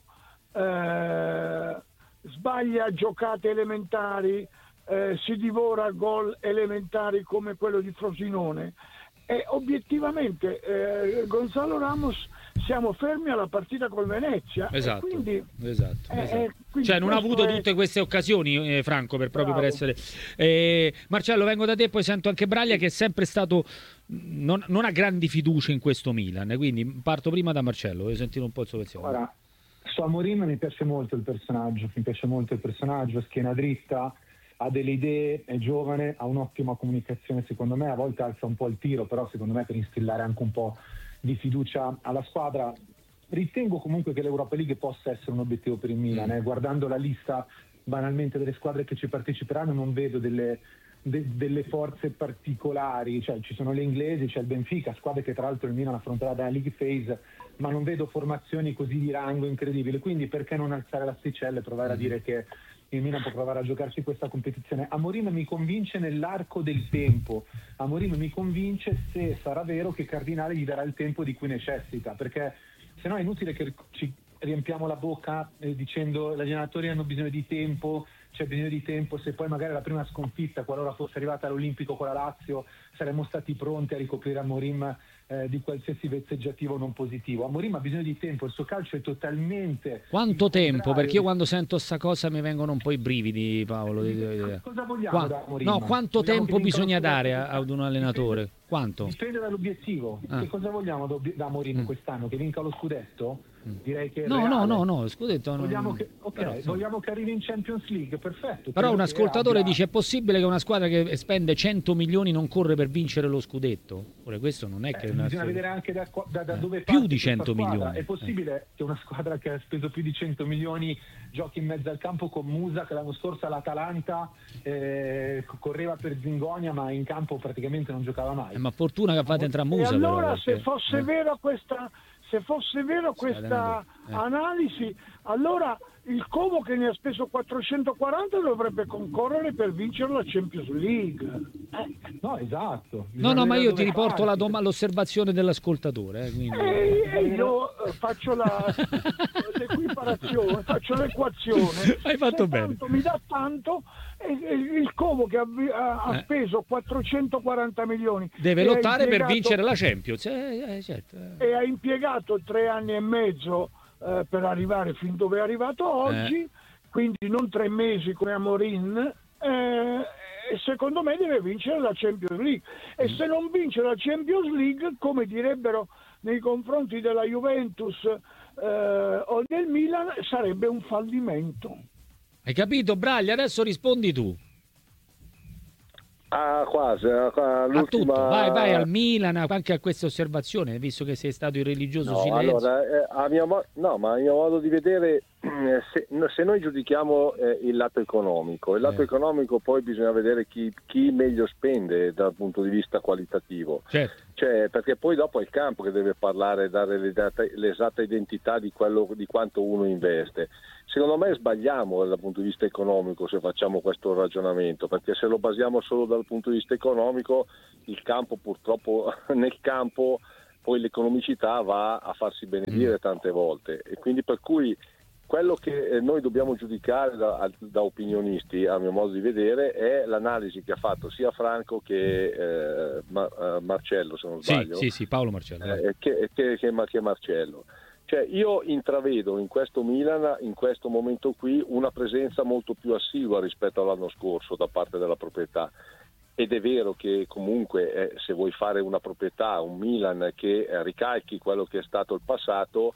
eh, sbaglia giocate elementari, eh, si divora gol elementari come quello di Frosinone, e obiettivamente eh, Gonzalo Ramos siamo fermi alla partita col Venezia. Esatto, quindi, esatto, eh, esatto. quindi cioè non ha avuto è... tutte queste occasioni, eh, Franco, per proprio Bravo. per essere eh, Marcello, vengo da te, poi sento anche Braglia che è sempre stato non, non ha grandi fiducie in questo Milan, quindi parto prima da Marcello, voglio sentire un po' il suo pensiero. Ora, su Amorim mi piace molto il personaggio, mi piace molto il personaggio, schiena dritta, ha delle idee, è giovane, ha un'ottima comunicazione, secondo me a volte alza un po' il tiro, però secondo me per instillare anche un po' di fiducia alla squadra. Ritengo comunque che l'Europa League possa essere un obiettivo per il Milan, eh. guardando la lista banalmente delle squadre che ci parteciperanno non vedo delle, de, delle forze particolari, cioè ci sono le inglesi, c'è il Benfica, squadre che tra l'altro il Milan affronterà dalla League Phase, ma non vedo formazioni così di rango incredibili, quindi perché non alzare l'asticella e provare a dire che il Milan può provare a giocarsi questa competizione. Amorim mi convince nell'arco del tempo, Amorim mi convince se sarà vero che Cardinale gli darà il tempo di cui necessita, perché se no è inutile che ci riempiamo la bocca eh, dicendo gli allenatori hanno bisogno di tempo, c'è bisogno di tempo, se poi magari la prima sconfitta, qualora fosse arrivata all'Olimpico con la Lazio, saremmo stati pronti a ricoprire Amorim eh, di qualsiasi vezzeggiativo non positivo. Amorim ha bisogno di tempo, il suo calcio è totalmente... Quanto tempo? Perché io quando sento sta cosa mi vengono un po' i brividi, Paolo. Cosa vogliamo Qua... da Amorim? No, quanto vogliamo tempo bisogna dare a, ad un allenatore? Dipende, quanto? Dipende dall'obiettivo. Ah. Che cosa vogliamo da Amorim mm. quest'anno? Che vinca lo scudetto? Direi che no, reale. no, no, no, scudetto vogliamo non... che, ok, però, vogliamo che arrivi in Champions League, perfetto. Però un ascoltatore abbia... dice: è possibile che una squadra che spende cento milioni non corre per vincere lo scudetto? Ora questo non è che eh, una... bisogna vedere anche da, da, da dove eh, più di cento squadra. milioni. È possibile eh. che una squadra che ha speso più di cento milioni giochi in mezzo al campo con Musa, che l'anno scorso all'Atalanta eh, correva per Zingonia, ma in campo praticamente non giocava mai. Eh, ma fortuna che fate entrare Musa. E allora però, se perché... fosse eh. vero questa se fosse vero questa eh. analisi, allora il Como, che ne ha speso quattrocentoquaranta, dovrebbe concorrere per vincere la Champions League. Eh. No, esatto. No, no, ma io ti riporto la dom- l'osservazione dell'ascoltatore. Eh, quindi... e, e io faccio la, l'equiparazione, faccio l'equazione. Hai fatto Se bene. Tanto mi dà tanto, e, e il Como che ha, ha, ha eh. speso quattrocentoquaranta milioni deve lottare impiegato, per vincere la Champions. Eh, eh, certo. E ha impiegato tre anni e mezzo eh, per arrivare fin dove è arrivato oggi, eh. quindi non tre mesi come Amorim, eh, e secondo me deve vincere la Champions League. E mm. se non vince la Champions League, come direbbero nei confronti della Juventus eh, o del Milan, sarebbe un fallimento. Hai capito, Braglia? Adesso rispondi tu. Ah, quasi, ah, a tutto, vai, vai al Milan, anche a questa osservazione, visto che sei stato il religioso no, silenzio. Allora, eh, a mio mo- no, ma a mio modo di vedere, eh, se, se noi giudichiamo eh, il lato economico, il lato Eh. economico poi bisogna vedere chi, chi meglio spende dal punto di vista qualitativo. Certo. Cioè, perché poi dopo è il campo che deve parlare, dare l'esatta identità di quello, di quanto uno investe. Secondo me sbagliamo dal punto di vista economico se facciamo questo ragionamento, perché se lo basiamo solo dal punto di vista economico, il campo purtroppo nel campo poi l'economicità va a farsi benedire tante volte, e quindi per cui quello che noi dobbiamo giudicare da, da opinionisti, a mio modo di vedere, è l'analisi che ha fatto sia Franco che eh, Ma, Marcello, se non sbaglio. Sì, sì, sì, Paolo Marcello. Eh, che, che, che, che Marcello. Cioè, io intravedo in questo Milan, in questo momento qui, una presenza molto più assidua rispetto all'anno scorso da parte della proprietà. Ed è vero che comunque eh, se vuoi fare una proprietà, un Milan che eh, ricalchi quello che è stato il passato,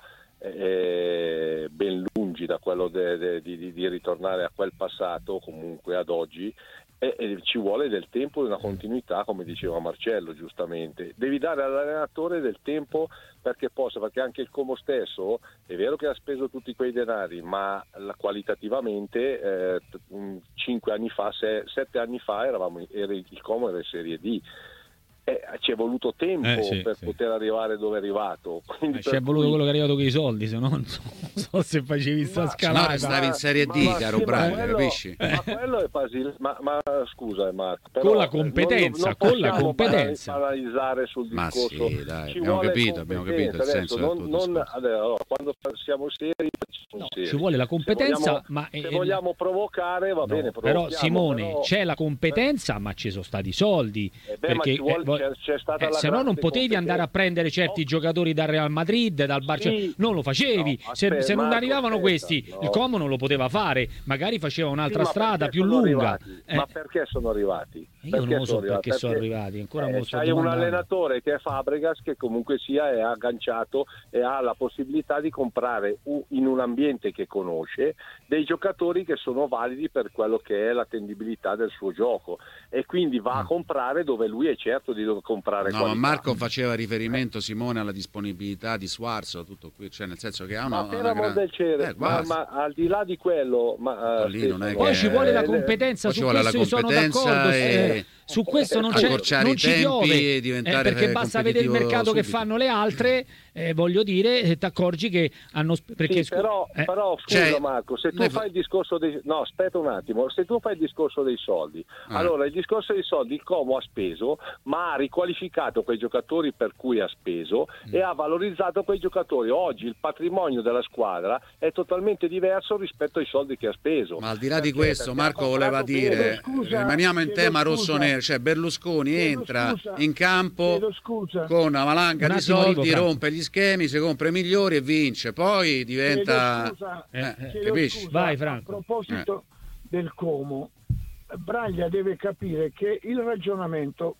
eh, ben lungi da quello de, de, di, di ritornare a quel passato, comunque ad oggi, e, e ci vuole del tempo e una continuità, come diceva Marcello giustamente. Devi dare all'allenatore del tempo perché possa, perché anche il Como stesso è vero che ha speso tutti quei denari, ma la, qualitativamente eh, cinque anni fa, se, sette anni fa eravamo, era, il Como era in Serie D. Eh, ci è voluto tempo eh, sì, per sì. poter arrivare dove è arrivato. Quindi eh, ci è voluto cui... quello che è arrivato con i soldi, se no non so, non so se facevi sta scalata. No, stavi in Serie D, ma, caro sì, Braga, quello, capisci? Ma quello è facile, ma, ma scusa Marco, però con la competenza, non, non con la competenza. analizzare sul discorso. Ma sì, dai, ci abbiamo vuole capito, abbiamo capito il adesso, senso non, del tuo non, allora, quando siamo seri, no, seri. ci vuole la competenza, se vogliamo, ma se vogliamo provocare va no, bene, però Simone però... c'è la competenza, ma ci sono stati i soldi, eh beh, perché vuole, eh, c'è, c'è stata eh, la se no non potevi andare a prendere certi no. giocatori dal Real Madrid, dal Barcellona, sì. non lo facevi. No, aspetta, se, se non Marco, arrivavano aspetta, questi, no. il Como non lo poteva fare, magari faceva un'altra sì, strada più lunga. Eh. Ma perché sono arrivati? Io perché non lo so sono perché arrivati? sono arrivati, ancora eh, non lo sto C'hai un domandando. allenatore che è Fabregas, che comunque sia è agganciato e ha la possibilità di comprare in un ambiente che conosce dei giocatori che sono validi per quello che è l'attendibilità del suo gioco, e quindi va a comprare dove lui è certo di dove comprare. No, qualità. ma Marco faceva riferimento, Simone, alla disponibilità di Swarzo, tutto qui, cioè nel senso che ha una, ma per una amor grande... del cielo, eh, ma, ma al di là di quello, ma, uh, lì non è poi che... ci vuole la competenza, poi su ci vuole questo la io sono competenza d'accordo, e... eh, su questo non, c'è, accorciare non i ci tempi piove, e diventare eh, perché basta vedere il mercato subito. Che fanno le altre, eh, voglio dire, ti accorgi che hanno... Perché, sì, però, eh, però scusa cioè, Marco, se tu fai il discorso dei... no aspetta un attimo, se tu fai il discorso dei soldi, ah. allora il discorso dei soldi il Como ha speso, ma ha riqualificato quei giocatori per cui ha speso mm. e ha valorizzato quei giocatori. Oggi il patrimonio della squadra è totalmente diverso rispetto ai soldi che ha speso. Ma al di là perché, di questo Marco voleva dire, scusa, rimaniamo in tema scusa, rossonero, cioè Berlusconi entra scusa, in campo con una valanga un di soldi, arrivo, rompe gli schemi, si compra i migliori e vince, poi diventa... Scusa, eh, eh, capisci? Scusa, vai Franco. A proposito eh. del Como, Braglia deve capire che il ragionamento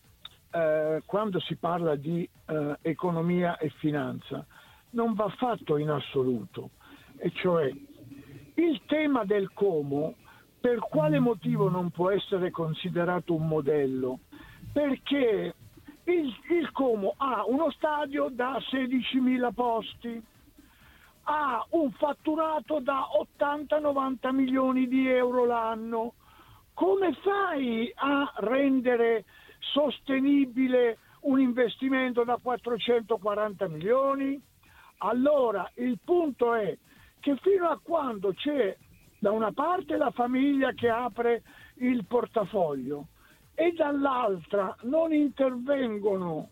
eh, quando si parla di eh, economia e finanza non va fatto in assoluto, e cioè il tema del Como per quale motivo non può essere considerato un modello? Perché il, il Como ha uno stadio da sedicimila posti, ha un fatturato da ottanta novanta milioni di euro l'anno. Come fai a rendere sostenibile un investimento da quattrocentoquaranta milioni? Allora il punto è che fino a quando c'è da una parte la famiglia che apre il portafoglio e dall'altra non intervengono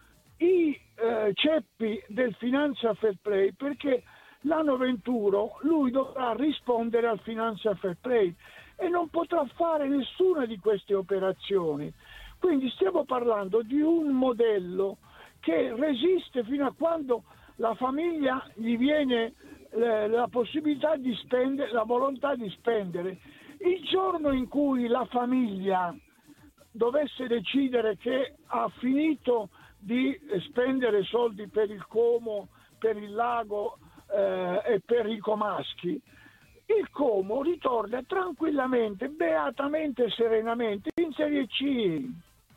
i eh, ceppi del Financial Fair Play, perché l'anno venturo lui dovrà rispondere al Financial Fair Play e non potrà fare nessuna di queste operazioni. Quindi stiamo parlando di un modello che resiste fino a quando la famiglia gli viene eh, la possibilità di spendere, la volontà di spendere. Il giorno in cui la famiglia dovesse decidere che ha finito di spendere soldi per il Como, per il Lago eh, e per i comaschi, il Como ritorna tranquillamente, beatamente, serenamente in Serie C.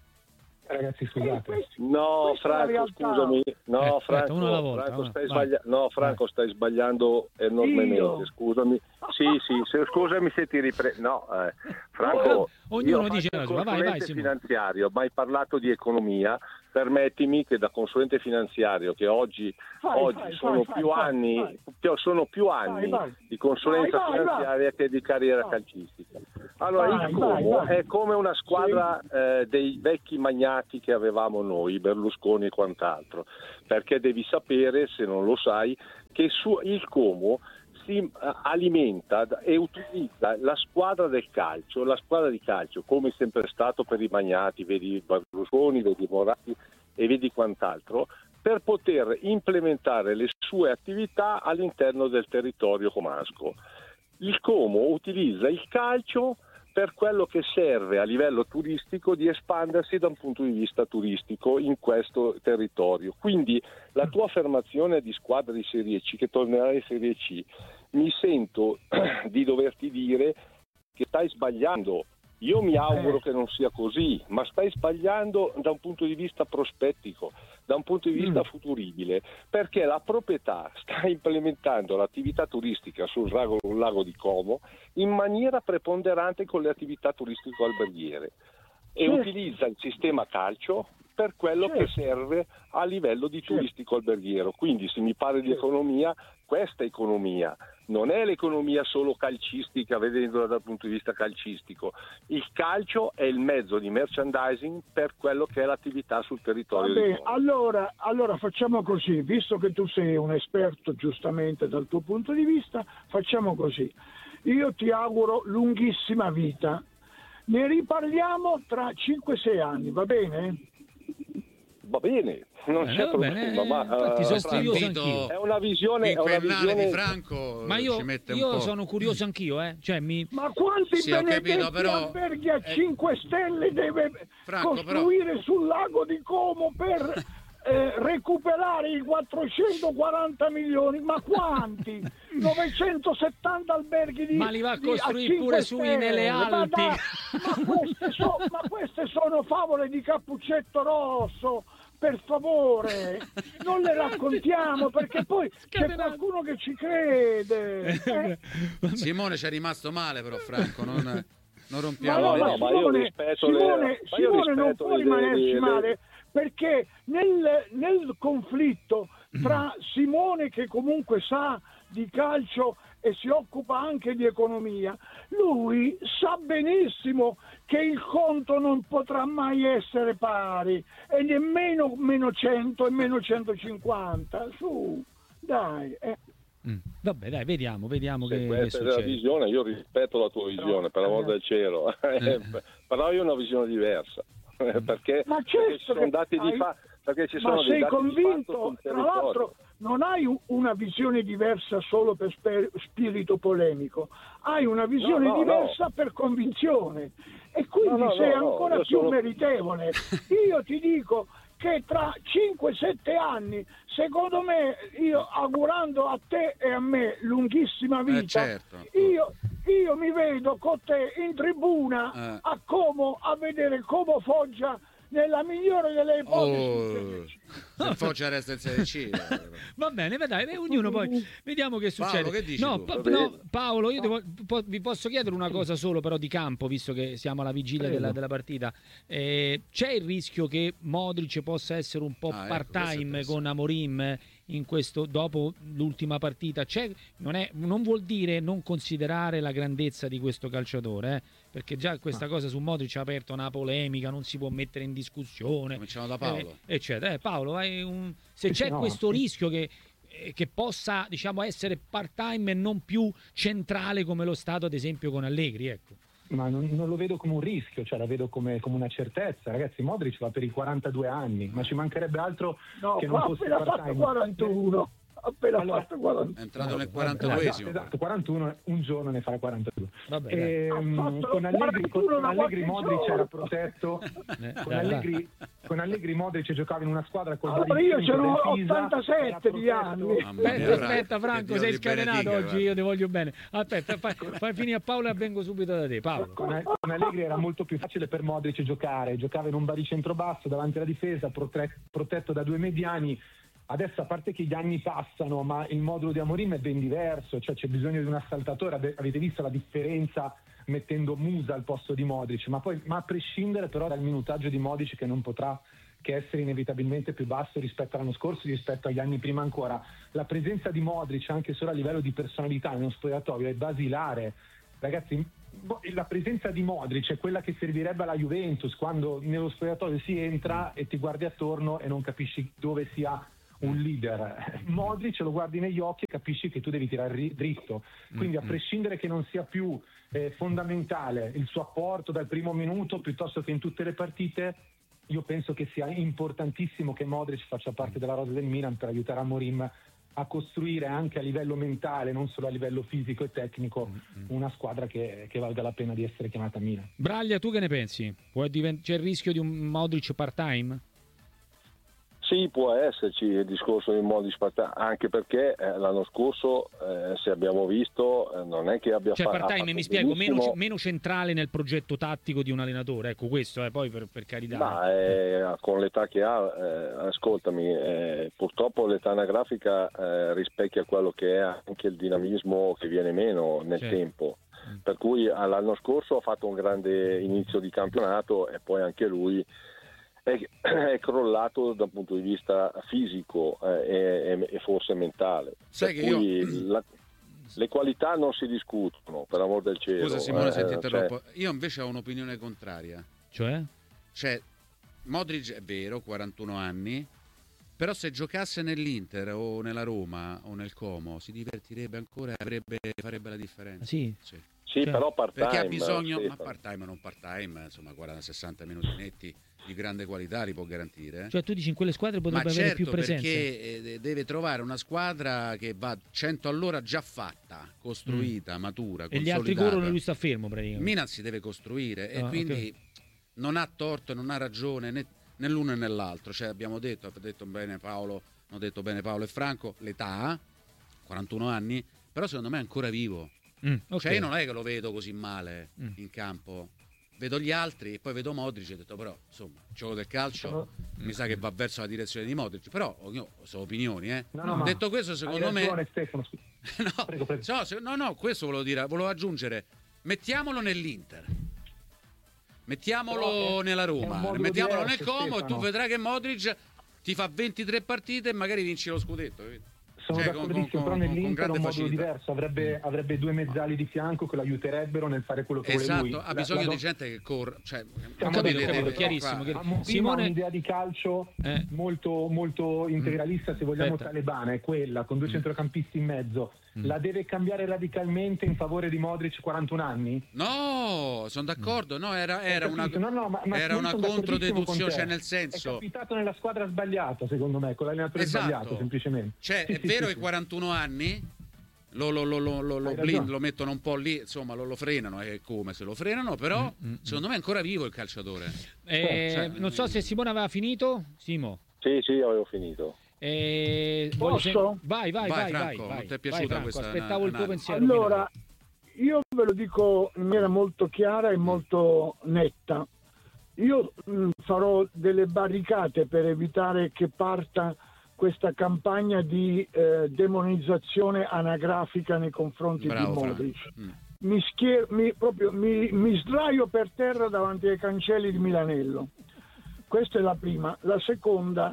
Ragazzi, scusate. No, Franco, scusami. No, Eh, Franco, aspetta, uno alla volta, Franco, va, stai, vai. sbaglia- no, Franco stai sbagliando enormemente. Io? Scusami. Sì, sì, se- scusami se ti riprendo. No, eh, Franco, Ognuno io dice faccio la il sua. Vai, vai, consulente Simone. finanziario, mai parlato di economia. Permettimi che da consulente finanziario, che oggi, Vai, oggi vai, sono, vai, più vai, anni, vai. più- sono più anni vai. di consulenza Vai, vai, finanziaria che di carriera Vai. calcistica. Allora, Vai, il Como vai, vai. è come una squadra eh, dei vecchi magnati che avevamo noi, Berlusconi e quant'altro, perché devi sapere, se non lo sai, che su, il Como si eh, alimenta e utilizza la squadra del calcio, la squadra di calcio, come è sempre stato per i magnati, vedi Berlusconi, vedi Moratti e vedi quant'altro, per poter implementare le sue attività all'interno del territorio comasco. Il Como utilizza il calcio per quello che serve a livello turistico di espandersi da un punto di vista turistico in questo territorio. Quindi la tua affermazione di squadra di Serie C, che tornerà in Serie C, mi sento di doverti dire che stai sbagliando. Io mi auguro che non sia così, ma stai sbagliando da un punto di vista prospettico, da un punto di vista mm. futuribile, perché la proprietà sta implementando l'attività turistica sul lago, sul lago di Como in maniera preponderante con le attività turistico-alberghiere e certo. utilizza il sistema calcio per quello certo. che serve a livello di certo. turistico-alberghiero. Quindi se mi parli certo. di economia, questa economia non è l'economia solo calcistica, vedendola dal punto di vista calcistico. Il calcio è il mezzo di merchandising per quello che è l'attività sul territorio. Vabbè, di Como. allora, allora facciamo così, visto che tu sei un esperto giustamente dal tuo punto di vista, facciamo così. Io ti auguro lunghissima vita. Ne riparliamo tra cinque sei anni, va bene? Va bene, non eh, c'è problema, ma infatti, uh, sono curioso anch'io. È una visione, è una visione di Franco. Ma io, ci mette un io po'. sono curioso anch'io, eh. Cioè, mi... Ma quanti sì, ho benedetti capito, però, alberghi a eh, cinque stelle deve Franco, costruire però... sul lago di Como per eh, recuperare i quattrocentoquaranta milioni? Ma quanti? novecentosettanta alberghi di ma li va a di, costruire a pure sui nelle Alpi. Ma, da, ma, queste so, ma queste sono favole di Cappuccetto Rosso. Per favore, non le raccontiamo perché poi c'è qualcuno che ci crede. Eh? Simone ci è rimasto male, però Franco, non, non rompiamo. Ma no, no, ma io rispetto Simone, le, ma Simone io non può le, rimanerci le, male le... perché nel, nel conflitto tra Simone, che comunque sa di calcio e si occupa anche di economia, lui sa benissimo che il conto non potrà mai essere pari e nemmeno meno cento e meno centocinquanta. Su, dai. Eh. Mm. Vabbè, dai, vediamo, vediamo Se che, questa che è la succede. visione, io rispetto la tua visione, no, per l'amor del cielo, Eh. però io ho una visione diversa, perché, Ma perché certo ci sono che dati hai... di fa... perché ci Ma sono dei sei dati convinto? di fatto sul Tra territorio. l'altro non hai una visione diversa solo per spe- spirito polemico, hai una visione No, no, diversa no. per convinzione e quindi No, no, sei no, no, ancora io più sono- meritevole. Io ti dico che tra cinque sette anni, secondo me, io augurando a te e a me lunghissima vita, Eh, certo. io, io mi vedo con te in tribuna Eh. a Como a vedere Como Foggia nella migliore delle ipotesi. Oh, se Foggia resta in Serie C. Va bene, dai, beh, ognuno poi vediamo che succede. Paolo, che dici no, tu? pa- no, Paolo, io devo- po- vi posso chiedere una cosa solo però di campo, visto che siamo alla vigilia della, della partita. Eh, c'è il rischio che Modric possa essere un po' Ah, ecco, part-time questo è con Amorim in questo, dopo l'ultima partita? C'è, non, è, non vuol dire non considerare la grandezza di questo calciatore, eh? Perché già questa cosa su Modric ha aperto una polemica, non si può mettere in discussione. Cominciamo da Paolo. Eh, eccetera. Eh, Paolo, hai un... se c'è No. questo rischio che, eh, che possa, diciamo, essere part-time e non più centrale come lo stato ad esempio con Allegri, ecco. Ma non, non lo vedo come un rischio, cioè la vedo come, come una certezza. Ragazzi, Modric va per i quarantadue anni, ma ci mancherebbe altro No, che non qua fosse appena fatto part-time. quarantuno. appena allora, fatto quarantuno. È entrato nel quarantaduesimo. Esatto, quarantuno, un giorno ne farà quarantadue. Vabbè, e, con Allegri, con, con Allegri Modric era protetto, Eh, con, dai, Allegri, con Allegri Modric giocava in una squadra con allora io sono ottantasette di anni. Aspetta, aspetta Franco, sei scatenato benedica, oggi, guarda. io ti voglio bene. Aspetta, fai, fai finire a Paolo e vengo subito da te. Paolo. Con, con Allegri era molto più facile per Modric giocare, giocava in un baricentro basso davanti alla difesa, prote- protetto da due mediani. Adesso, a parte che gli anni passano, ma il modulo di Amorim è ben diverso, cioè c'è bisogno di un assaltatore. Ave- avete visto la differenza mettendo Musa al posto di Modric, ma poi ma a prescindere però dal minutaggio di Modric, che non potrà che essere inevitabilmente più basso rispetto all'anno scorso, rispetto agli anni prima ancora. La presenza di Modric anche solo a livello di personalità in uno spogliatoio è basilare. Ragazzi, la presenza di Modric è quella che servirebbe alla Juventus, quando nello spogliatoio si entra e ti guardi attorno e non capisci dove sia un leader. Modric lo guardi negli occhi e capisci che tu devi tirare ri- dritto, quindi a prescindere che non sia più eh, fondamentale il suo apporto dal primo minuto piuttosto che in tutte le partite, io penso che sia importantissimo che Modric faccia parte della rosa del Milan per aiutare Amorim a costruire anche a livello mentale, non solo a livello fisico e tecnico, una squadra che, che valga la pena di essere chiamata Milan. Braglia, tu che ne pensi? Può divent- c'è il rischio di un Modric part-time? Sì, può esserci il discorso di Modric, anche perché eh, l'anno scorso, eh, se abbiamo visto, eh, non è che abbia cioè, fa- part-time, fatto mi spiego, meno, benissimo. meno centrale nel progetto tattico di un allenatore, ecco questo, eh, poi per, per carità. Ma eh, con l'età che ha, eh, ascoltami, eh, purtroppo l'età anagrafica eh, rispecchia quello che è anche il dinamismo che viene meno nel Certo. tempo. Per cui l'anno scorso ha fatto un grande inizio di campionato e poi anche lui è, è crollato dal punto di vista fisico eh, e, e forse mentale. Sai per che cui io... la, le qualità non si discutono, per amor del cielo. Scusa Simone, eh, se ti interrompo. cioè... Io invece ho un'opinione contraria. Cioè? Cioè, Modric è vero, quarantuno anni, però se giocasse nell'Inter o nella Roma o nel Como si divertirebbe ancora e avrebbe, farebbe la differenza. Sì. Sì. Sì, Cioè, però part-time. Perché ha bisogno, sì, ma part-time o non part-time, insomma, quaranta sessanta minuti netti di grande qualità li può garantire. Eh? Cioè tu dici in quelle squadre Ma potrebbe avere certo, più presenza. perché eh, deve trovare una squadra che va cento all'ora già fatta, costruita, mm. matura, e gli altri corrono e lui sta fermo praticamente. Milan si deve costruire e Ah, quindi okay. non ha torto e non ha ragione né, né l'uno né l'altro. Cioè abbiamo detto, ha detto bene Paolo, hanno detto bene Paolo e Franco, l'età, quarantuno anni, però secondo me è ancora vivo. Mm, okay. Cioè io non è che lo vedo così male mm. in campo, vedo gli altri e poi vedo Modric e ho detto però insomma il gioco del calcio mm. mi sa che va verso la direzione di Modric, però ognuno sono opinioni eh. No, no, detto questo secondo me ragione, Stefano, no, prego, prego. no, se, no no questo volevo dire, volevo aggiungere, mettiamolo nell'Inter, mettiamolo Però è, nella Roma, mettiamolo diverso, nel Como Stefano. e tu vedrai che Modric ti fa ventitré partite e magari vinci lo scudetto, capito? Sono Cioè, d'accordissimo, con, con, però con, nell'Inter è un modulo facilità. diverso, avrebbe, avrebbe due mezzali di fianco che lo aiuterebbero nel fare quello che Esatto, vuole lui. ha bisogno la, la di gente che corre, cioè, Siamo capito, d'accordo, capito, chiarissimo, però, chiarissimo. Amorim Simone- ha un'idea di calcio Eh. molto, molto integralista, se vogliamo Aspetta. talebana, è quella, con due centrocampisti in mezzo. Mm. La deve cambiare radicalmente in favore di Modric, quarantuno anni? No, sono d'accordo, no, era, era Ho una, capito, no, no, ma- ma era io una sono d'accordissimo controdeduzione, con te. cioè nel È senso, capitato nella squadra sbagliata, secondo me, con l'allenatore esatto, sbagliato, semplicemente. cioè Sì, è sì, vero sì, che sì. quarantuno anni lo, lo, lo, lo, lo, lo, Hai blind, ragione. lo mettono un po' lì, insomma lo, lo frenano, e come se lo frenano, però Mm, mm, secondo me è ancora vivo il calciatore. Eh, Cioè, non so se Simone aveva finito. Simo. Sì, sì, avevo finito. Eh, Posso? voglio sen- Vai, vai, Vai, vai, Franco, vai, non ti è vai, piaciuta Franco, questa aspettavo il tuo analisi? pensiero. Allora, io ve lo dico in maniera molto chiara e molto netta. Io mh, farò delle barricate per evitare che parta questa campagna di eh, demonizzazione anagrafica nei confronti Bravo, di Franco. Modric. Mm. Mi, schier- mi, proprio, mi, mi sdraio per terra davanti ai cancelli di Milanello. Questa è la prima. La seconda,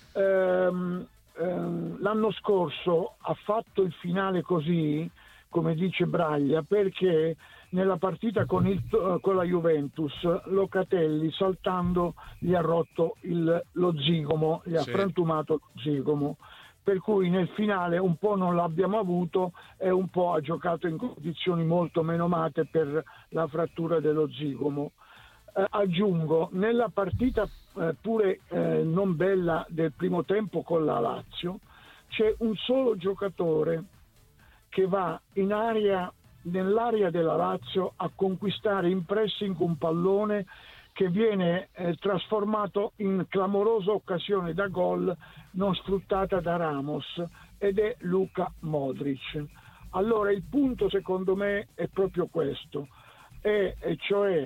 ehm, ehm, l'anno scorso ha fatto il finale così, come dice Braglia, perché nella partita con, il, con la Juventus Locatelli saltando gli ha rotto il, lo zigomo, gli ha Sì. frantumato lo zigomo, per cui nel finale un po' non l'abbiamo avuto e un po' ha giocato in condizioni molto menomate per la frattura dello zigomo. Eh, aggiungo, nella partita eh, pure eh, non bella del primo tempo con la Lazio, c'è un solo giocatore che va in area, nell'area della Lazio, a conquistare in pressing un pallone che viene eh, trasformato in clamorosa occasione da gol non sfruttata da Ramos, ed è Luka Modric. Allora il punto secondo me è proprio questo, e, e cioè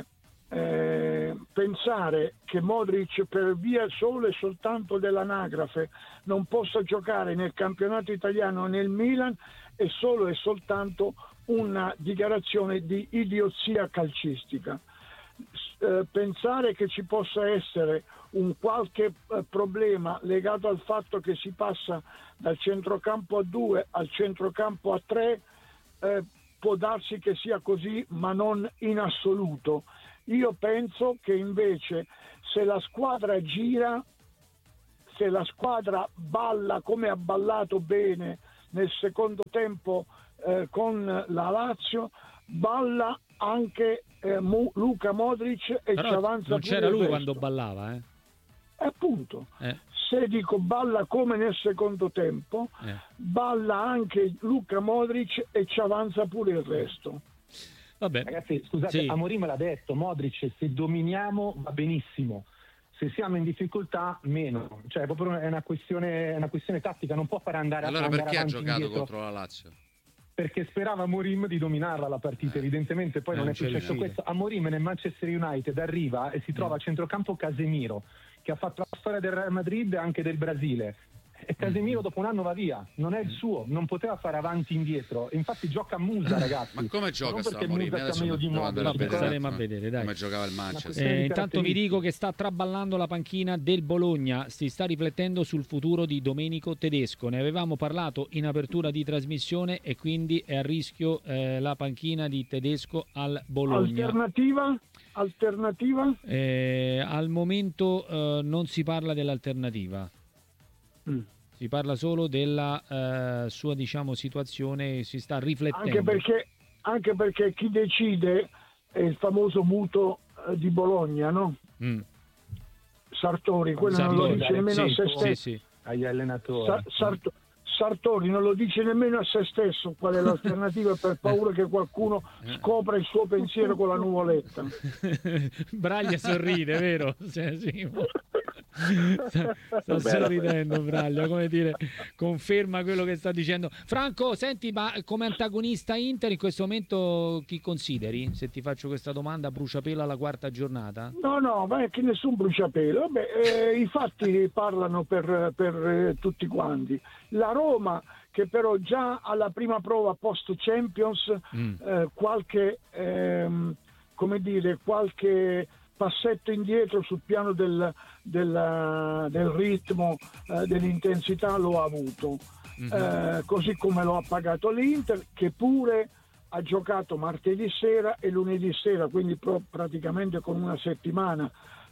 eh, pensare che Modric per via solo e soltanto dell'anagrafe non possa giocare nel campionato italiano nel Milan è solo e soltanto una dichiarazione di idiozia calcistica. Eh, pensare che ci possa essere un qualche eh, problema legato al fatto che si passa dal centrocampo a due al centrocampo a tre, eh, può darsi che sia così, ma non in assoluto. Io penso che invece se la squadra gira, se la squadra balla come ha ballato bene nel secondo tempo eh, con la Lazio, balla anche eh, Mu- Luka Modric e Però ci avanza non pure c'era il lui resto. quando ballava, eh? E appunto, Eh. se dico balla come nel secondo tempo, Eh. balla anche Luka Modric e ci avanza pure il resto. Vabbè. Ragazzi, scusate, Sì. Amorim l'ha detto, Modric, se dominiamo va benissimo, se siamo in difficoltà meno, cioè è proprio è una questione, è una questione tattica, non può fare andare, Allora andare perché ha avanti giocato indietro, contro la Lazio? perché sperava Amorim di dominarla la partita, evidentemente poi Eh, non non è c'è successo riuscito. questo. Amorim nel Manchester United arriva e si trova a centrocampo Casemiro, che ha fatto la storia del Real Madrid e anche del Brasile, e Casemiro dopo un anno va via, non è il suo, non poteva fare avanti e indietro, infatti gioca a musa, ragazzi. Ma come gioca non sta perché Amorim? Musa sia Adesso meglio di devo andare a Modric, Vabbè, vedere staremo a no? vedere, dai. come giocava il Manchester. Eh, di intanto vi dico caratteristiche. che sta traballando la panchina del Bologna, si sta riflettendo sul futuro di Domenico Tedesco. Ne avevamo parlato in apertura di trasmissione e quindi è a rischio eh, la panchina di Tedesco al Bologna. Alternativa? Alternativa? Eh, al momento eh, non si parla dell'alternativa. Mm. Si parla solo della eh, sua, diciamo, situazione, si sta riflettendo. Anche perché, anche perché chi decide è il famoso muto eh, di Bologna, no? Mm. Sartori, quello non Sartori, lo dice nemmeno a sì, se sì, stesso. sì. agli allenatori. Sa- Sarto- Sartori non lo dice nemmeno a se stesso qual è l'alternativa per paura che qualcuno scopra il suo pensiero con la nuvoletta. Braglia sorride, vero? Cioè, sì. Sta, sta sorridendo Braglia, come dire, conferma quello che sta dicendo. Franco, senti, ma come antagonista Inter in questo momento chi consideri? Se ti faccio questa domanda, bruciapelo alla quarta giornata? No, no, ma è che nessun bruciapelo. Vabbè, eh, i fatti parlano per, per eh, tutti quanti. La Roma, che però già alla prima prova post Champions Mm. eh, qualche ehm, come dire qualche passetto indietro sul piano del, del, del ritmo, eh, dell'intensità lo ha avuto. Mhm. Eh, così come lo ha pagato l'Inter, che pure ha giocato martedì sera e lunedì sera, quindi pro- praticamente con una settimana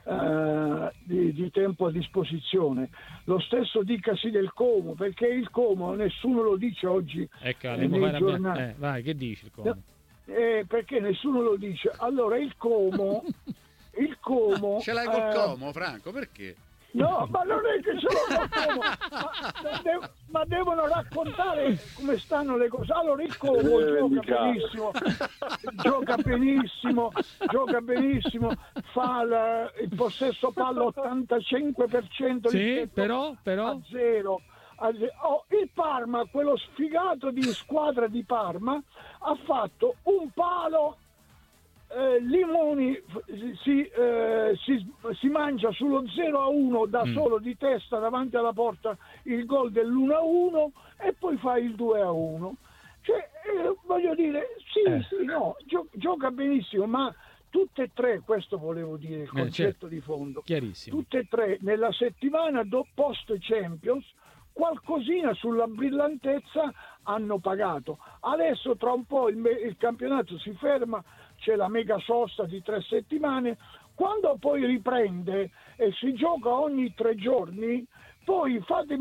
eh, di, di tempo a disposizione. Lo stesso dicasi del Como, perché il Como nessuno lo dice oggi Ecco, eh, andiamo a nei fare abbia- giornali. eh, vai, che dici il Como? Eh, perché nessuno lo dice. Allora il Como il Como Ce l'hai col eh, Como, Franco, perché? no, ma non è che ce l'ho col Como, ma, de- ma devono raccontare come stanno le cose. Allora il Como Eh, gioca mica. benissimo, gioca benissimo, gioca benissimo, fa la- il possesso palla ottantacinque per cento Sì, rispetto però, però... a zero. A ze- oh, il Parma, quello sfigato di squadra di Parma, ha fatto un palo. Eh, Limoni f- si, eh, si, si mangia sullo zero a uno da Mm. solo di testa davanti alla porta il gol dell'uno a uno e poi fa il due a uno. Cioè, eh, voglio dire, sì, Eh. sì, no, gio- gioca benissimo, ma tutte e tre, questo volevo dire, il Eh, concetto certo. di fondo, Chiarissimo. tutte e tre nella settimana do- post Champions qualcosina sulla brillantezza hanno pagato. Adesso tra un po' il, me- il campionato si ferma, c'è la mega sosta di tre settimane, quando poi riprende e si gioca ogni tre giorni, poi fatemi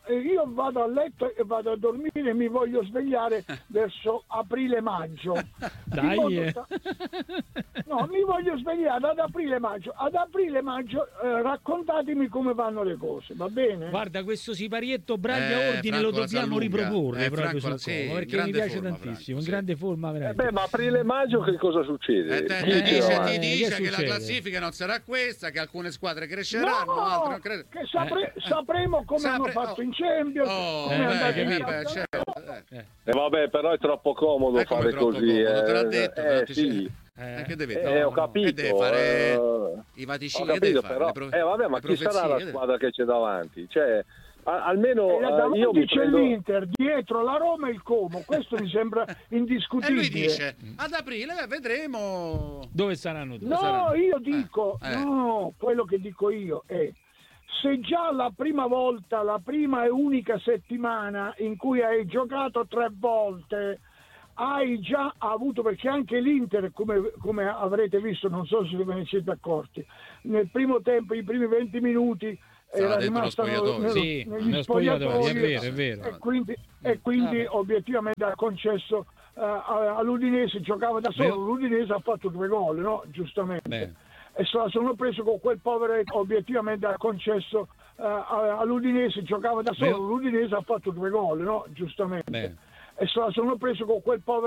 io vado a letto e vado a dormire e mi voglio svegliare verso aprile-maggio. Dai, eh. No, mi voglio svegliare ad aprile-maggio. Ad aprile-maggio eh, raccontatemi come vanno le cose, va bene? Guarda, questo siparietto Braglia Eh, Ordine Franco lo la sa dobbiamo lunga. riproporre Eh, proprio Franco la- sul sì, Como, in perché mi grande piace forma, tantissimo, Franco, in sì. grande forma Eh veramente. beh, ma aprile-maggio che cosa succede? Eh, te- Chi te ci dice, va? ti Eh, dice che che la succede? classifica non sarà questa, che alcune squadre cresceranno, No, altre non cresceranno. che sapre- Eh, eh. sapremo come Sapre- hanno fatto oh. in Champions, Oh, come eh, è andato in capito. beh, campionato. certo, eh. Eh, vabbè, però è troppo comodo Eh, come fare troppo così. comodo, te l'ha eh. detto, Eh, infatti, sì. Eh, che deve Eh, fare? ho Che capito. deve fare? eh, I Ho vaticini, che deve capito, fare? però. Le pro- Eh, vabbè, ma le chi sarà profezie, la che deve- squadra che c'è davanti? Cioè, a- almeno E eh, davanti io mi c'è prendo... l'Inter, dietro la Roma e il Como, questo mi sembra E indiscutibile. lui dice, ad aprile beh, vedremo. Dove saranno tutti? No, saranno? io dico, Eh, eh. no, quello che dico io è, se già la prima volta, la prima e unica settimana in cui hai giocato tre volte, hai già avuto, perché anche l'Inter, come, come avrete visto, non so se ve ne siete accorti, nel primo tempo, i primi venti minuti, Stava era dentro lo rimasta spogliatoio. nello- Sì, negli nello spogliatoio, è spogliatoi, vero, è vero. e quindi, e quindi Vabbè. obiettivamente ha concesso eh, a- all'Udinese, giocava da solo, Beh. l'Udinese ha fatto due gol, no? Giustamente. Beh. E se la sono preso con quel povero, obiettivamente ha concesso eh, a- all'Udinese, giocava da solo, Beh. l'Udinese ha fatto due gol, no? Giustamente. Beh. E se la sono preso con quel povero